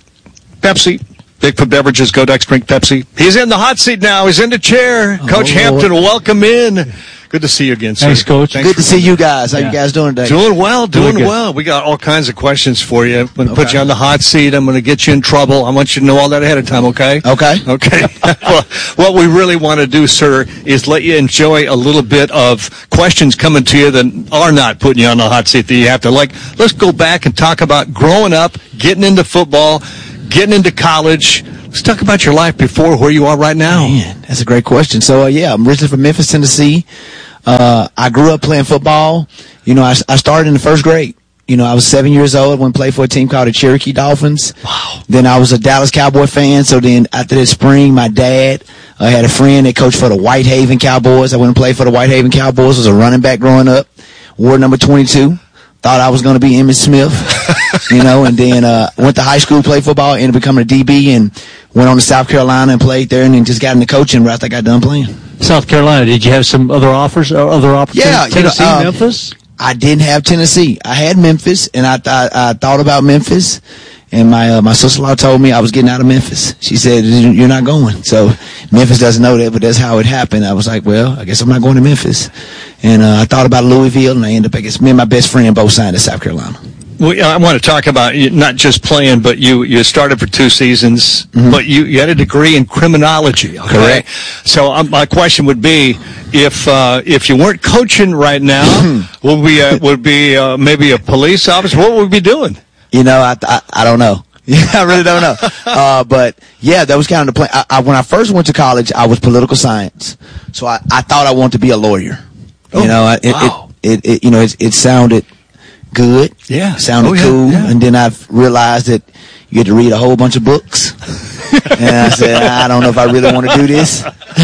Pepsi. Bigfoot Beverages, Go Ducks, drink Pepsi. He's in the hot seat now. He's in the chair. Oh, Coach Hampton, welcome in. Good to see you again, sir. Thanks, Coach. Thanks Good for to see coming. you guys. How Yeah. you guys doing today? Doing well, doing, Doing good. well. We got all kinds of questions for you. I'm going to put Okay. you on the hot seat. I'm going to get you in trouble. I want you to know all that ahead of time, okay? Okay. Okay. Well, what we really want to do, sir, is let you enjoy a little bit of questions coming to you that are not putting you on the hot seat that you have to. Like, let's go back and talk about growing up, getting into football, getting into college. Let's talk about your life before where you are right now. Man, that's a great question. So, uh, yeah, I'm originally from Memphis, Tennessee. Uh, I grew up playing football. You know, I, I started in the first grade. You know, I was seven years old when I played for a team called the Cherokee Dolphins. Wow. Then I was a Dallas Cowboy fan. So then after that spring, my dad uh, had a friend that coached for the Whitehaven Cowboys. I went and played for the Whitehaven Cowboys. Was a running back growing up. Wore number twenty-two. Thought I was going to be Emmitt Smith, you know, and then uh, went to high school, played football, ended up becoming a D B, and went on to South Carolina and played there, and then just got into coaching right after I got done playing. South Carolina, did you have some other offers or other opportunities? Yeah, you know, Tennessee, um, Memphis? I didn't have Tennessee. I had Memphis, and I th- I thought about Memphis, and my uh, my sister-in-law told me I was getting out of Memphis. She said, "You're not going." So Memphis doesn't know that, but that's how it happened. I was like, well, I guess I'm not going to Memphis. And uh, I thought about Louisville, and I ended up, I guess, me and my best friend both signed to South Carolina. Well, I want to talk about you not just playing, but you, you started for two seasons, Mm-hmm. but you, you had a degree in criminology. Okay? Correct. So um, my question would be, if uh, if you weren't coaching right now, would we uh, would be uh, maybe a police officer? What would we be doing? You know, I I, I don't know. Yeah, I really don't know. Uh, but yeah, that was kind of the plan. I, I, when I first went to college, I was political science, so I, I thought I wanted to be a lawyer. Oh, you know, I, it, wow. it, it, it you know it, it sounded good. Yeah. sounded Oh, yeah, cool. yeah. And then I realized that you had to read a whole bunch of books, and I said, I don't know if I really want to do this.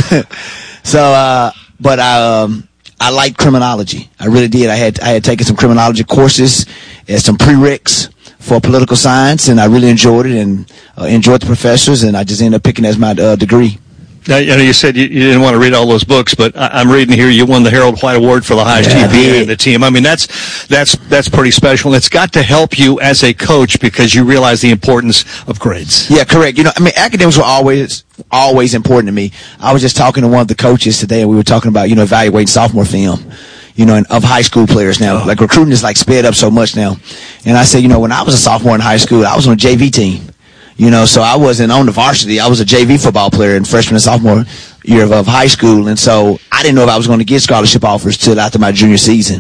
so, uh, but I um, I liked criminology. I really did. I had I had taken some criminology courses and some prereqs for political science, and I really enjoyed it and uh, enjoyed the professors, and I just ended up picking it as my uh, degree. Now, you know, you said you, you didn't want to read all those books, but I, I'm reading here you won the Harold White Award for the highest Yeah, I G P A did. in the team. I mean, that's that's that's pretty special, and it's got to help you as a coach because you realize the importance of grades. Yeah, correct. You know, I mean, academics were always always important to me. I was just talking to one of the coaches today, and we were talking about, you know, evaluating sophomore film, you know, and of high school players now. Like, recruiting is, like, sped up so much now. And I said, you know, when I was a sophomore in high school, I was on a J V team, you know, so I wasn't on the varsity. I was a J V football player in freshman and sophomore year of, of high school, and so I didn't know if I was going to get scholarship offers till after my junior season.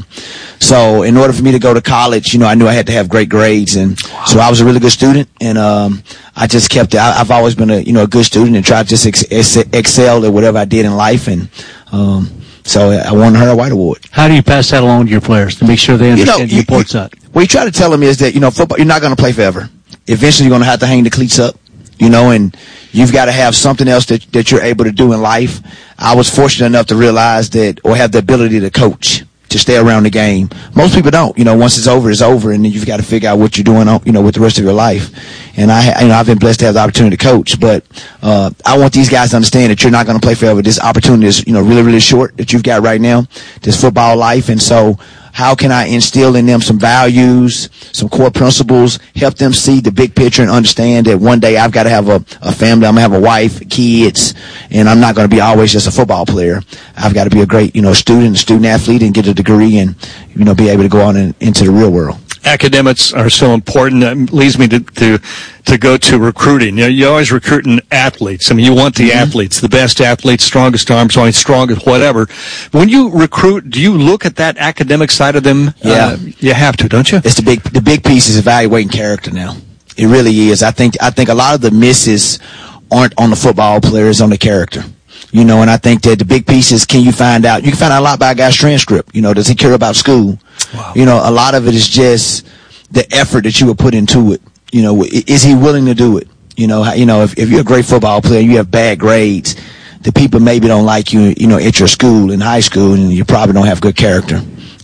So in order for me to go to college, you know, I knew I had to have great grades, and so I was a really good student, and um, I just kept it. I, I've always been a, you know, a good student and tried to just ex- ex- excel at whatever I did in life, and um, so I won the Harold White Award. How do you pass that along to your players to make sure they understand You know, the you- importance of that? What you try to tell them is that, you know, football, you're not going to play forever. Eventually, you're going to have to hang the cleats up, you know, and you've got to have something else that, that you're able to do in life. I was fortunate enough to realize that, or have the ability to coach, to stay around the game. Most people don't. You know, once it's over, it's over, and then you've got to figure out what you're doing, you know, with the rest of your life. And I, you know, I've been blessed to have the opportunity to coach, but uh, I want these guys to understand that you're not going to play forever. This opportunity is, you know, really, really short that you've got right now, this football life, and so how can I instill in them some values, some core principles, help them see the big picture and understand that one day I've got to have a, a family, I'm going to have a wife, kids, and I'm not going to be always just a football player. I've got to be a great, you know, student, a student athlete, and get a degree and, you know, be able to go on in, into the real world. Academics are so important. That leads me to, to, to go to recruiting. You know, you're always recruiting athletes. I mean, you want the mm-hmm. athletes, the best athletes, strongest arms, only strongest, whatever. When you recruit, do you look at that academic side of them? Yeah. Uh, you have to, don't you? It's the big, the big piece is evaluating character now. It really is. I think, I think a lot of the misses aren't on the football players, on the character. You know, and I think that the big piece is, can you find out, you can find out a lot by a guy's transcript. You know, does he care about school? Wow. You know, a lot of it is just the effort that you would put into it. You know, is he willing to do it? You know, you know, if, if you're a great football player and you have bad grades, the people maybe don't like you, you know, at your school, in high school, and you probably don't have good character.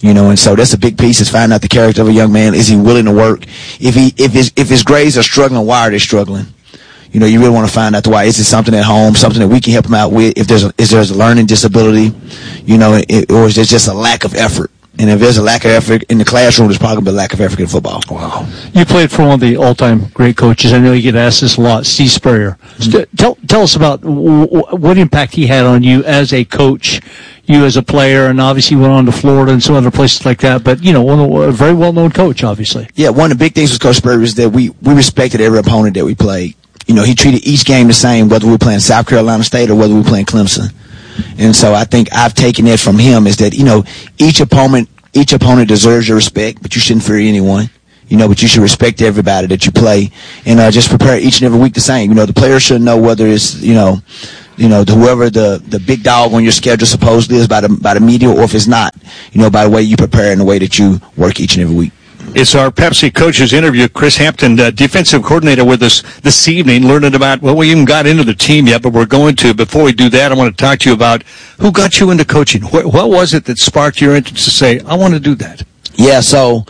You know, and so that's a big piece is finding out the character of a young man. Is he willing to work? If he, if his, if his grades are struggling, why are they struggling? You know, you really want to find out the why. Is it something at home, something that we can help him out with? If there's a, is there's a learning disability, you know, it, or is there just a lack of effort? And if there's a lack of effort in the classroom, there's probably a lack of effort in football. Wow. You played for one of the all-time great coaches. I know you get asked this a lot, Steve Spurrier. Mm-hmm. Tell, tell us about w- w- what impact he had on you as a coach, you as a player, and obviously went on to Florida and some other places like that. But, you know, one of, a very well-known coach, obviously. Yeah, one of the big things with Coach Spurrier is that we, we respected every opponent that we played. You know, he treated each game the same, whether we were playing South Carolina State or whether we were playing Clemson. And so I think I've taken it from him is that, you know, each opponent each opponent deserves your respect, but you shouldn't fear anyone. You know, but you should respect everybody that you play and uh, just prepare each and every week the same. You know, the players should know whether it's, you know, you know, the, whoever the, the big dog on your schedule supposedly is by the, by the media, or if it's not, you know, by the way you prepare and the way that you work each and every week. It's our Pepsi coaches interview. Chris Hampton, uh, defensive coordinator, with us this evening, learning about, well, we haven't got into the team yet, but we're going to. Before we do that, I want to talk to you about who got you into coaching. What, what was it that sparked your interest to say, I want to do that? Yeah, so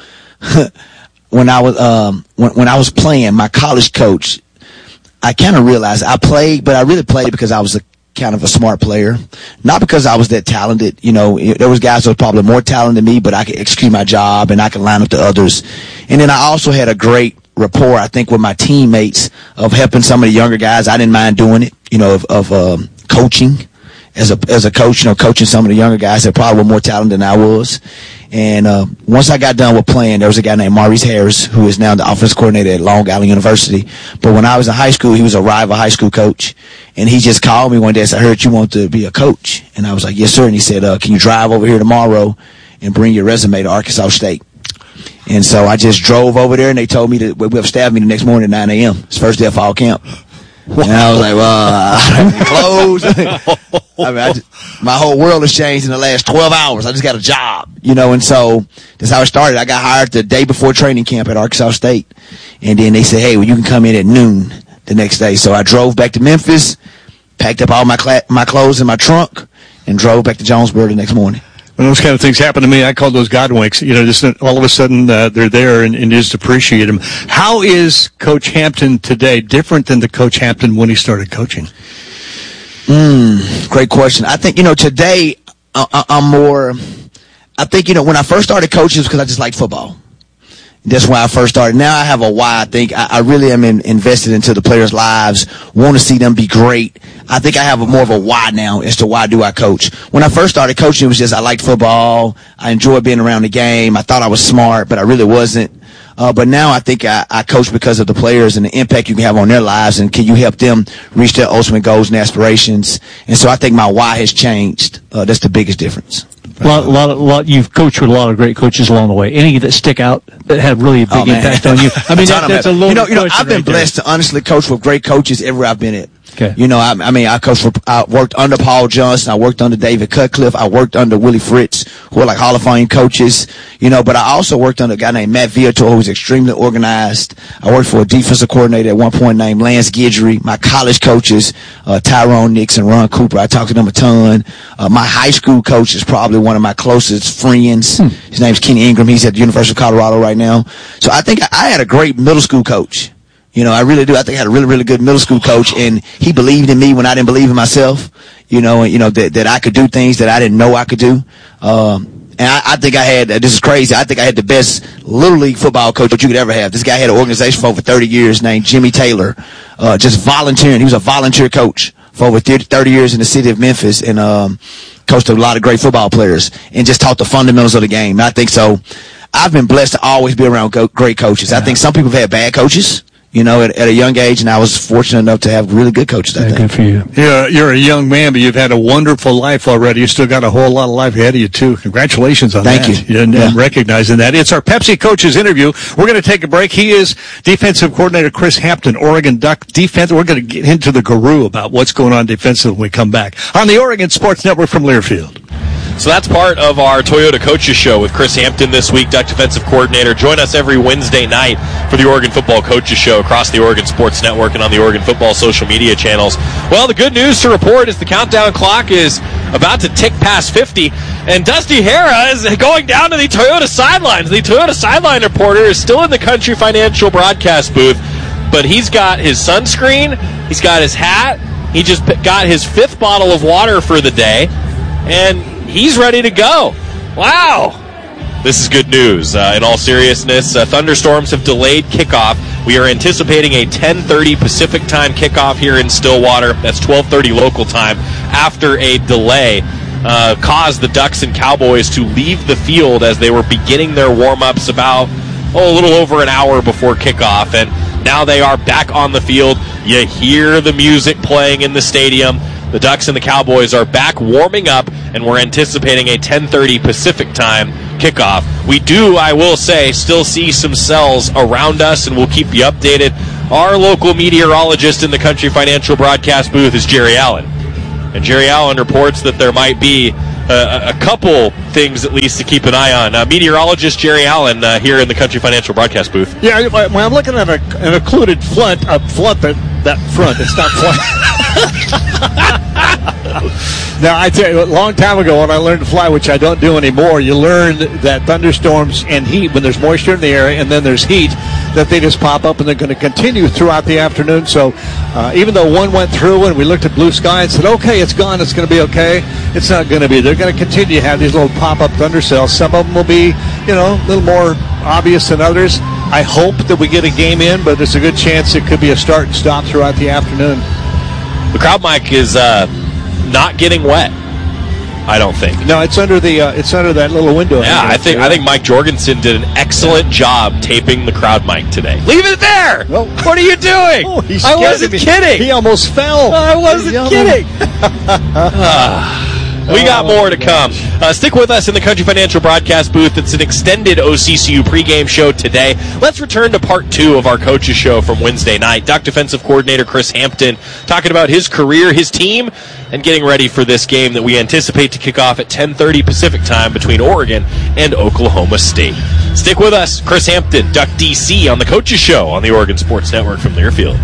when I was um, when, when I was playing, my college coach, I kind of realized I played, but I really played because I was a kind of a smart player, not because I was that talented. You know, there was guys that were probably more talented than me, but I could execute my job and I could line up to others. And then I also had a great rapport, I think, with my teammates of helping some of the younger guys. I didn't mind doing it, you know, of, of um, coaching as a as a coach, you know, coaching some of the younger guys that probably were more talented than I was. And uh, once I got done with playing, there was a guy named Maurice Harris, who is now the offensive coordinator at Long Island University. But when I was in high school, he was a rival high school coach. And he just called me one day and said, I heard you want to be a coach. And I was like, yes, sir. And he said, uh, can you drive over here tomorrow and bring your resume to Arkansas State? And so I just drove over there, and they told me that we have staff meeting the next morning at nine a.m. It's first day of fall camp. Wow. And I was like, well, uh, closed. I mean, I just, my whole world has changed in the last twelve hours. I just got a job, you know, and so that's how it started. I got hired the day before training camp at Arkansas State. And then they said, hey, well, you can come in at noon the next day. So I drove back to Memphis, packed up all my cl- my clothes in my trunk, and drove back to Jonesboro the next morning. When those kind of things happen to me, I call those God winks. You know, just all of a sudden uh, they're there, and, and just appreciate them. How is Coach Hampton today different than the Coach Hampton when he started coaching? Mm, great question. I think, you know, today I, I'm more, I think, you know, when I first started coaching, it was because I just liked football. That's why I first started. Now I have a why. I think I, I really am in, invested into the players' lives, want to see them be great. I think I have a more of a why now as to why do I coach. When I first started coaching, it was just I liked football. I enjoyed being around the game. I thought I was smart, but I really wasn't. Uh, but now I think I, I coach because of the players and the impact you can have on their lives, and can you help them reach their ultimate goals and aspirations. And so I think my why has changed. Uh, that's the biggest difference. A lot, lot, of, lot. You've coached with a lot of great coaches along the way. Any that stick out that had really a big oh, impact on you? I mean, that, that's a loaded you know, you know, I've been right blessed there. to honestly coach with great coaches everywhere I've been at. Okay. You know, I, I mean, I coached for, I worked under Paul Johnson. I worked under David Cutcliffe. I worked under Willie Fritz, who are like Hall of Fame coaches. You know, but I also worked under a guy named Matt Viator, who was extremely organized. I worked for a defensive coordinator at one point named Lance Guidry. My college coaches, uh, Tyrone Nixon, Ron Cooper, I talked to them a ton. Uh, my high school coach is probably one of my closest friends. Hmm. His name's Kenny Ingram. He's at the University of Colorado right now. So I think I, I had a great middle school coach. You know, I really do. I think I had a really, really good middle school coach, and he believed in me when I didn't believe in myself. You know, and, you know, that, that I could do things that I didn't know I could do. Um, and I, I think I had, this is crazy, I think I had the best little league football coach that you could ever have. This guy had an organization for over thirty years named Jimmy Taylor, uh, just volunteering. He was a volunteer coach for over thirty years in the city of Memphis, and, um, coached a lot of great football players and just taught the fundamentals of the game. And I think so. I've been blessed to always be around go- great coaches. Yeah. I think some people have had bad coaches, you know, at, at a young age, and I was fortunate enough to have really good coaches, I yeah, think. Good for you. Yeah, you're a young man, but you've had a wonderful life already. You still got a whole lot of life ahead of you, too. Congratulations on Thank that. Thank you. And, yeah. and recognizing that. It's our Pepsi Coaches interview. We're going to take a break. He is defensive coordinator Chris Hampton, Oregon Duck defense. We're going to get into the guru about what's going on defensively when we come back on the Oregon Sports Network from Learfield. So that's part of our Toyota Coaches Show with Chris Hampton this week, Duck defensive coordinator. Join us every Wednesday night for the Oregon Football Coaches Show across the Oregon Sports Network and on the Oregon Football social media channels. Well, the good news to report is the countdown clock is about to tick past fifty. And Dusty Hara is going down to the Toyota sidelines. The Toyota sideline reporter is still in the Country Financial broadcast booth, but he's got his sunscreen, he's got his hat, he just got his fifth bottle of water for the day, and he's ready to go. Wow. This is good news. Uh, in all seriousness, uh, thunderstorms have delayed kickoff. We are anticipating a ten thirty Pacific time kickoff here in Stillwater. That's twelve thirty local time after a delay uh, caused the Ducks and Cowboys to leave the field as they were beginning their warm-ups about oh, a little over an hour before kickoff. And now they are back on the field. You hear the music playing in the stadium. The Ducks and the Cowboys are back warming up, and we're anticipating a ten thirty Pacific time kickoff. We do, I will say, still see some cells around us, and we'll keep you updated. Our local meteorologist in the Country Financial broadcast booth is Jerry Allen. And Jerry Allen reports that there might be a, a couple things at least to keep an eye on. Uh, meteorologist Jerry Allen uh, here in the Country Financial broadcast booth. Yeah, when I'm looking at a, an occluded front, a front that, that front, it's not front. Now, I tell you, a long time ago when I learned to fly, which I don't do anymore, you learn that thunderstorms and heat, when there's moisture in the air and then there's heat, that they just pop up and they're going to continue throughout the afternoon. So uh, even though one went through and we looked at blue sky and said, okay, it's gone, it's going to be okay, it's not going to be. They're going to continue to have these little pop-up thundercells. Some of them will be, you know, a little more obvious than others. I hope that we get a game in, but there's a good chance it could be a start and stop throughout the afternoon. The crowd mic is uh, not getting wet, I don't think. No, it's under the uh, it's under that little window. Yeah, I think I think Mike Jorgensen did an excellent job taping the crowd mic today. Leave it there. Well, what are you doing? Oh, I wasn't me. kidding. He almost fell. I wasn't kidding. We got more to come. Uh, stick with us in the Country Financial broadcast booth. It's an extended O C C U pregame show today. Let's return to part two of our coaches show from Wednesday night. Duck defensive coordinator Chris Hampton talking about his career, his team, and getting ready for this game that we anticipate to kick off at ten thirty Pacific time between Oregon and Oklahoma State. Stick with us. Chris Hampton, Duck D C on the coaches show on the Oregon Sports Network from Learfield.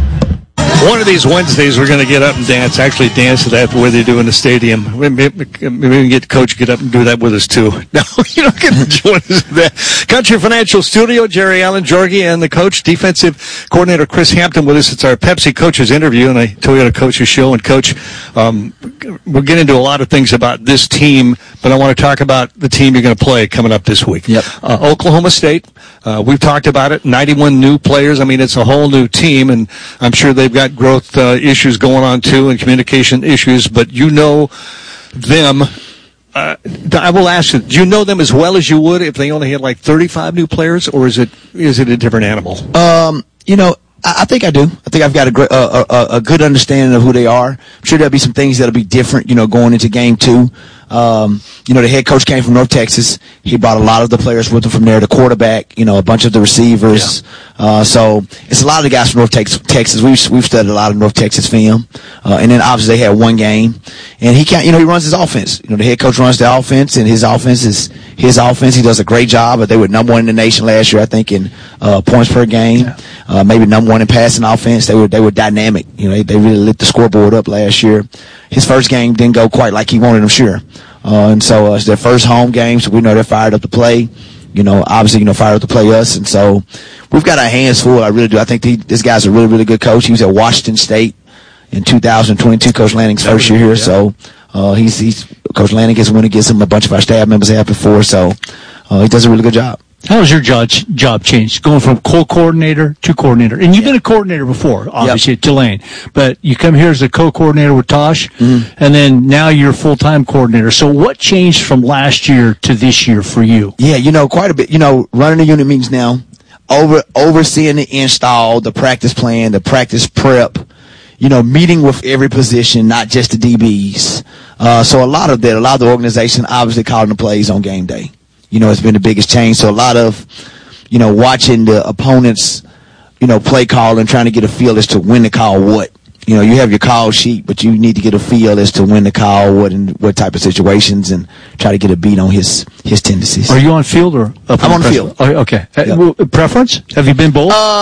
One of these Wednesdays, we're going to get up and dance. Actually, dance to that the way they do in the stadium. Maybe we can get Coach to get up and do that with us, too. No, you don't get to join us in that. Country Financial Studio, Jerry Allen, Jorgie, and the coach, defensive coordinator Chris Hampton with us. It's our Pepsi Coaches interview and a Toyota Coaches show. And, Coach, um, we'll get into a lot of things about this team, but I want to talk about the team you're going to play coming up this week. Yep. Uh, Oklahoma State, uh, we've talked about it, ninety-one new players. I mean, it's a whole new team, and I'm sure they've got growth uh, issues going on too, and communication issues, but you know them. Uh, I will ask you, do you know them as well as you would if they only had like thirty-five new players, or is it is it a different animal? Um, you know, I, I think I do. I think I've got a, great, uh, a, a good understanding of who they are. I'm sure there'll be some things that'll be different, you know, going into game two. Um, you know, the head coach came from North Texas. He brought a lot of the players with him from there, the quarterback, you know, a bunch of the receivers. Yeah. Uh, so it's a lot of the guys from North Tex- Texas. We've, we've studied a lot of North Texas film. Uh, and then obviously they had one game. And he can't, you know, he runs his offense. You know, the head coach runs the offense, and his offense is his offense. He does a great job. But they were number one in the nation last year, I think, in, uh, points per game. Yeah. Uh, maybe number one in passing offense. They were, they were dynamic. You know, they, they really lit the scoreboard up last year. His first game didn't go quite like he wanted, I'm sure. Uh, and so, uh, it's their first home game, so we know they're fired up to play. You know, obviously, you know, fired up to play us. And so, we've got our hands full. I really do. I think he, this guy's a really, really good coach. He was at Washington State in two thousand twenty-two, Coach Lanning's first year here. Yeah. So, uh, he's, he's, Coach Lanning gets one against him. A bunch of our staff members have before. So, uh, he does a really good job. How has your job, job changed, going from co-coordinator to coordinator? And you've yeah. been a coordinator before, obviously, yep. at Tulane. But you come here as a co-coordinator with Tosh, mm-hmm. and then now you're full-time coordinator. So what changed from last year to this year for you? Yeah, you know, quite a bit. You know, running the unit meetings now, over overseeing the install, the practice plan, the practice prep, you know, meeting with every position, not just the D Bs. Uh, so a lot of that, a lot of the organization obviously calling the plays on game day. You know, it's been the biggest change. So a lot of, you know, watching the opponents, you know, play call and trying to get a feel as to when to call what. You know, you have your call sheet, but you need to get a feel as to when to call what and what type of situations, and try to get a beat on his his tendencies. Are you on field or up I'm on the field? Oh, okay. Yep. Uh, preference? Have you been both? Uh,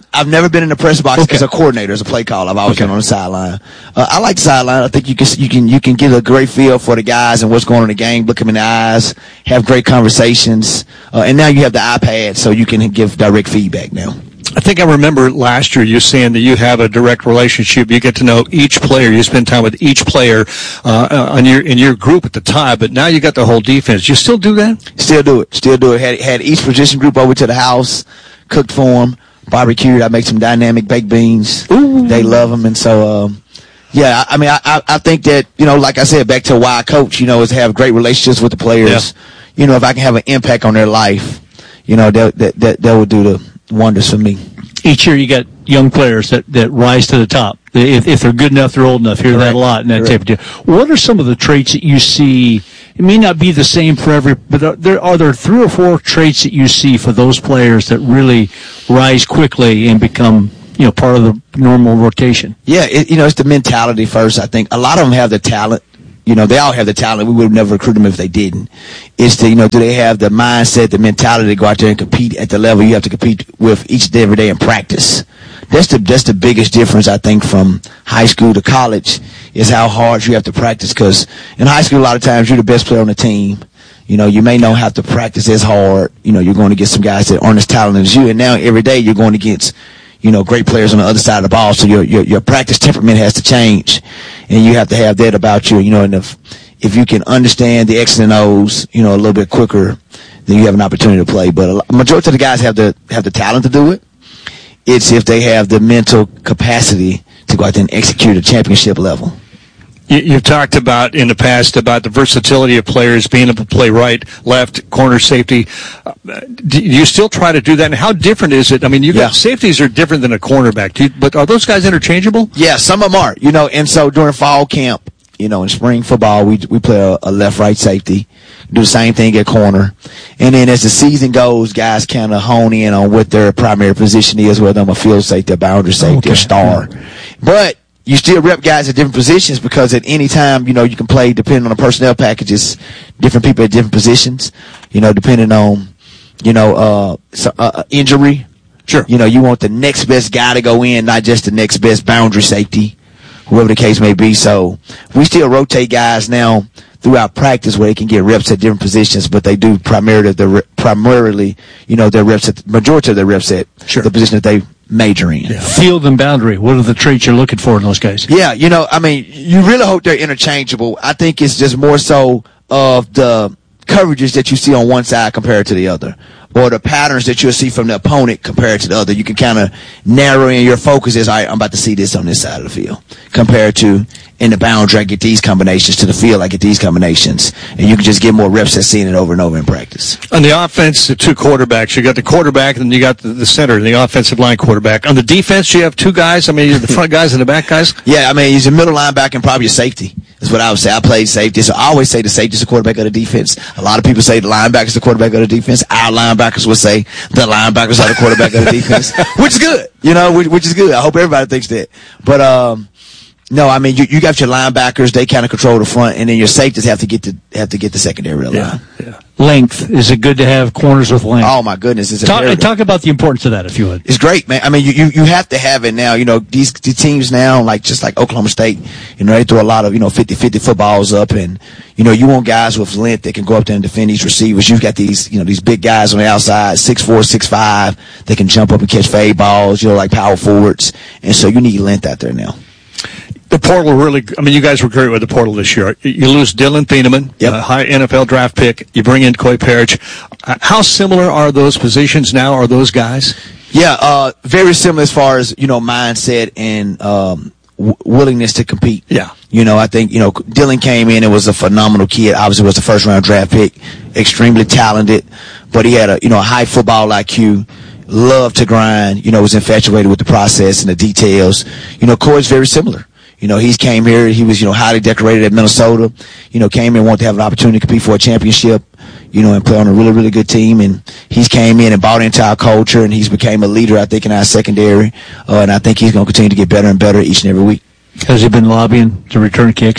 I've never been in the press box Okay. as a coordinator, as a play caller. I've always Okay. been on the sideline. Uh, I like the sideline. I think you can you can you can get a great feel for the guys and what's going on in the game. Look them in the eyes, have great conversations, uh, and now you have the iPad, so you can give direct feedback now. I think I remember last year you saying that you have a direct relationship. You get to know each player. You spend time with each player uh, in your in your group at the time. But now you got the whole defense. You still do that? Still do it. Still do it. Had had each position group over to the house, cooked for them, barbecued. I make some dynamic baked beans. Ooh. They love them, and so um, yeah. I, I mean, I, I I think that you know, like I said, back to why I coach. You know, is have great relationships with the players. Yeah. You know, if I can have an impact on their life, you know, that that that, that would do the wonders for me. Each year you got young players that, that rise to the top. If, if they're good enough, they're old enough. Hear that a lot and that type of deal. What are some of the traits that you see? It may not be the same for every, but are there, are there three or four traits that you see for those players that really rise quickly and become, you know, part of the normal rotation? Yeah, it, you know, it's the mentality first. I think a lot of them have the talent. You know, they all have the talent. We would have never recruited them if they didn't. It's the, you know, do they have the mindset, the mentality to go out there and compete at the level you have to compete with each day, every day in practice? That's the, that's the biggest difference, I think, from high school to college, is how hard you have to practice. Because in high school, a lot of times you're the best player on the team. You know, you may not have to practice as hard. You know, you're going to get some guys that aren't as talented as you. And now every day you're going against, you know, great players on the other side of the ball. So your, your, your practice temperament has to change. And you have to have that about you, you know, and if, if you can understand the X's and O's, you know, a little bit quicker, then you have an opportunity to play. But a majority of the guys have the, have the talent to do it. It's if they have the mental capacity to go out there and execute at championship level. You, you've talked about in the past about the versatility of players, being able to play right, left, corner, safety. Uh, do you still try to do that? And how different is it? I mean, you got Yeah. safeties are different than a cornerback. Do you, but are those guys interchangeable? Yeah, some of them are. You know, and so during fall camp, you know, in spring football, we we play a, a left-right safety. Do the same thing at corner. And then as the season goes, guys kind of hone in on what their primary position is, whether I'm a field safety, a boundary safety, Okay. a star. But you still rep guys at different positions because at any time, you know, you can play depending on the personnel packages, different people at different positions, you know, depending on, you know, uh, so, uh injury. Sure. You know, you want the next best guy to go in, not just the next best boundary safety, whoever the case may be. So we still rotate guys now throughout practice where they can get reps at different positions, but they do primarily the primarily, you know, their reps at the majority of their reps at Sure. the position that they major in. Yeah. Field and boundary. What are the traits you're looking for in those guys? Yeah, you know, I mean, you really hope they're interchangeable. I think it's just more so of the coverages that you see on one side compared to the other, or the patterns that you'll see from the opponent compared to the other. You can kind of narrow in your focus as, all right, I'm about to see this on this side of the field, compared to in the boundary, I get these combinations, to the field, I get these combinations, and you can just get more reps at seeing it over and over in practice. On the offense, the two quarterbacks. You got the quarterback, and then you got the, the center, the offensive line quarterback. On the defense, you have two guys. I mean, the front guys and the back guys. Yeah, I mean, he's a middle linebacker and probably a safety. That's what I would say. I played safety, so I always say the safety's the quarterback of the defense. A lot of people say the linebacker's the quarterback of the defense. Our linebackers would say the linebackers are the quarterback of the defense, which is good, you know, which, which is good. I hope everybody thinks that. But, um, no, I mean, you, you got your linebackers, they kind of control the front, and then your safeties have to get to, have to get the secondary line. Yeah. yeah. Length. Is it good to have corners with length? Oh my goodness. It's talk, a talk about the importance of that, if you would. It's great, man. I mean, you, you, you have to have it now. You know, these, these teams now, like, just like Oklahoma State, you know, they throw a lot of, you know, fifty-fifty footballs up, and, you know, you want guys with length that can go up there and defend these receivers. You've got these, you know, these big guys on the outside, six four, six five, they can jump up and catch fade balls, you know, like power forwards. And so you need length out there now. The portal really, I mean, you guys were great with the portal this year. You lose Dylan Thieneman, Yep. a high N F L draft pick. You bring in Coy Parrish. Uh, how similar are those positions now? Are those guys? Yeah, uh, very similar as far as, you know, mindset and, um, w- willingness to compete. Yeah. You know, I think, you know, Dylan came in and was a phenomenal kid. Obviously was a first round draft pick, extremely talented, but he had a, you know, a high football I Q. Loved to grind, you know, was infatuated with the process and the details. You know, Coy's very similar. You know, he's came here, he was, you know, highly decorated at Minnesota, you know, came in, wanted to have an opportunity to compete for a championship, you know, and play on a really, really good team. And he's came in and bought into our culture, and he's became a leader, I think, in our secondary. Uh, and I think he's going to continue to get better and better each and every week. Has he been lobbying to return kicks?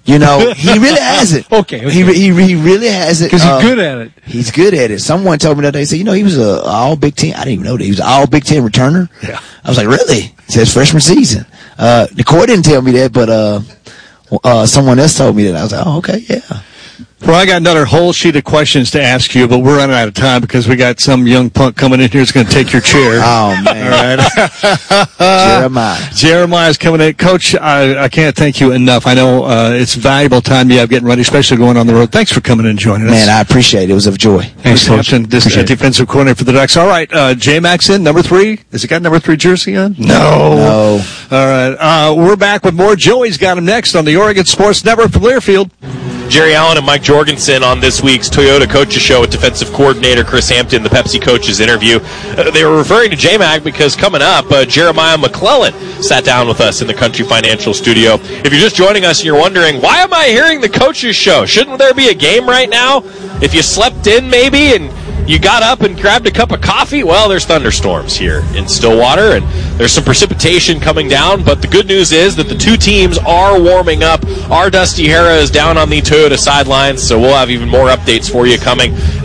You know, he really has it. okay, okay. He, he he really has it. Because he's uh, good at it. He's good at it. Someone told me that day, said, you know, he was a all Big Ten. I didn't even know that. He was an all Big Ten returner. Yeah. I was like, really? He says freshman season. Uh, the court didn't tell me that, but uh, uh, someone else told me that. I was like, oh, okay, yeah. Well, I got another whole sheet of questions to ask you, but we're running out of time because we got some young punk coming in here who's going to take your chair. Oh, man. All right. Jeremiah. Jeremiah's coming in. Coach, I, I can't thank you enough. I know uh, it's valuable time you have getting ready, especially going on the road. Thanks for coming in and joining us. Man, I appreciate it. It was a joy. Thanks, Coach. This is defensive coordinator for the Ducks. All right, uh, J-Max in, number three. Has he got number three jersey on? No. No. All right. Uh, we're back with more. Joey's got him next on the Oregon Sports Network from Learfield. Jerry Allen and Mike Jorgensen on this week's Toyota Coaches Show with defensive coordinator Chris Hampton, the Pepsi coaches interview. Uh, they were referring to J-Mac because coming up, uh, Jeremiah McClellan sat down with us in the Country Financial Studio. If you're just joining us and you're wondering, why am I hearing the Coaches Show? Shouldn't there be a game right now? If you slept in maybe and you got up and grabbed a cup of coffee, well, there's thunderstorms here in Stillwater, and there's some precipitation coming down, but the good news is that the two teams are warming up. Our Dusty Hera is down on the Toyota sidelines, so we'll have even more updates for you coming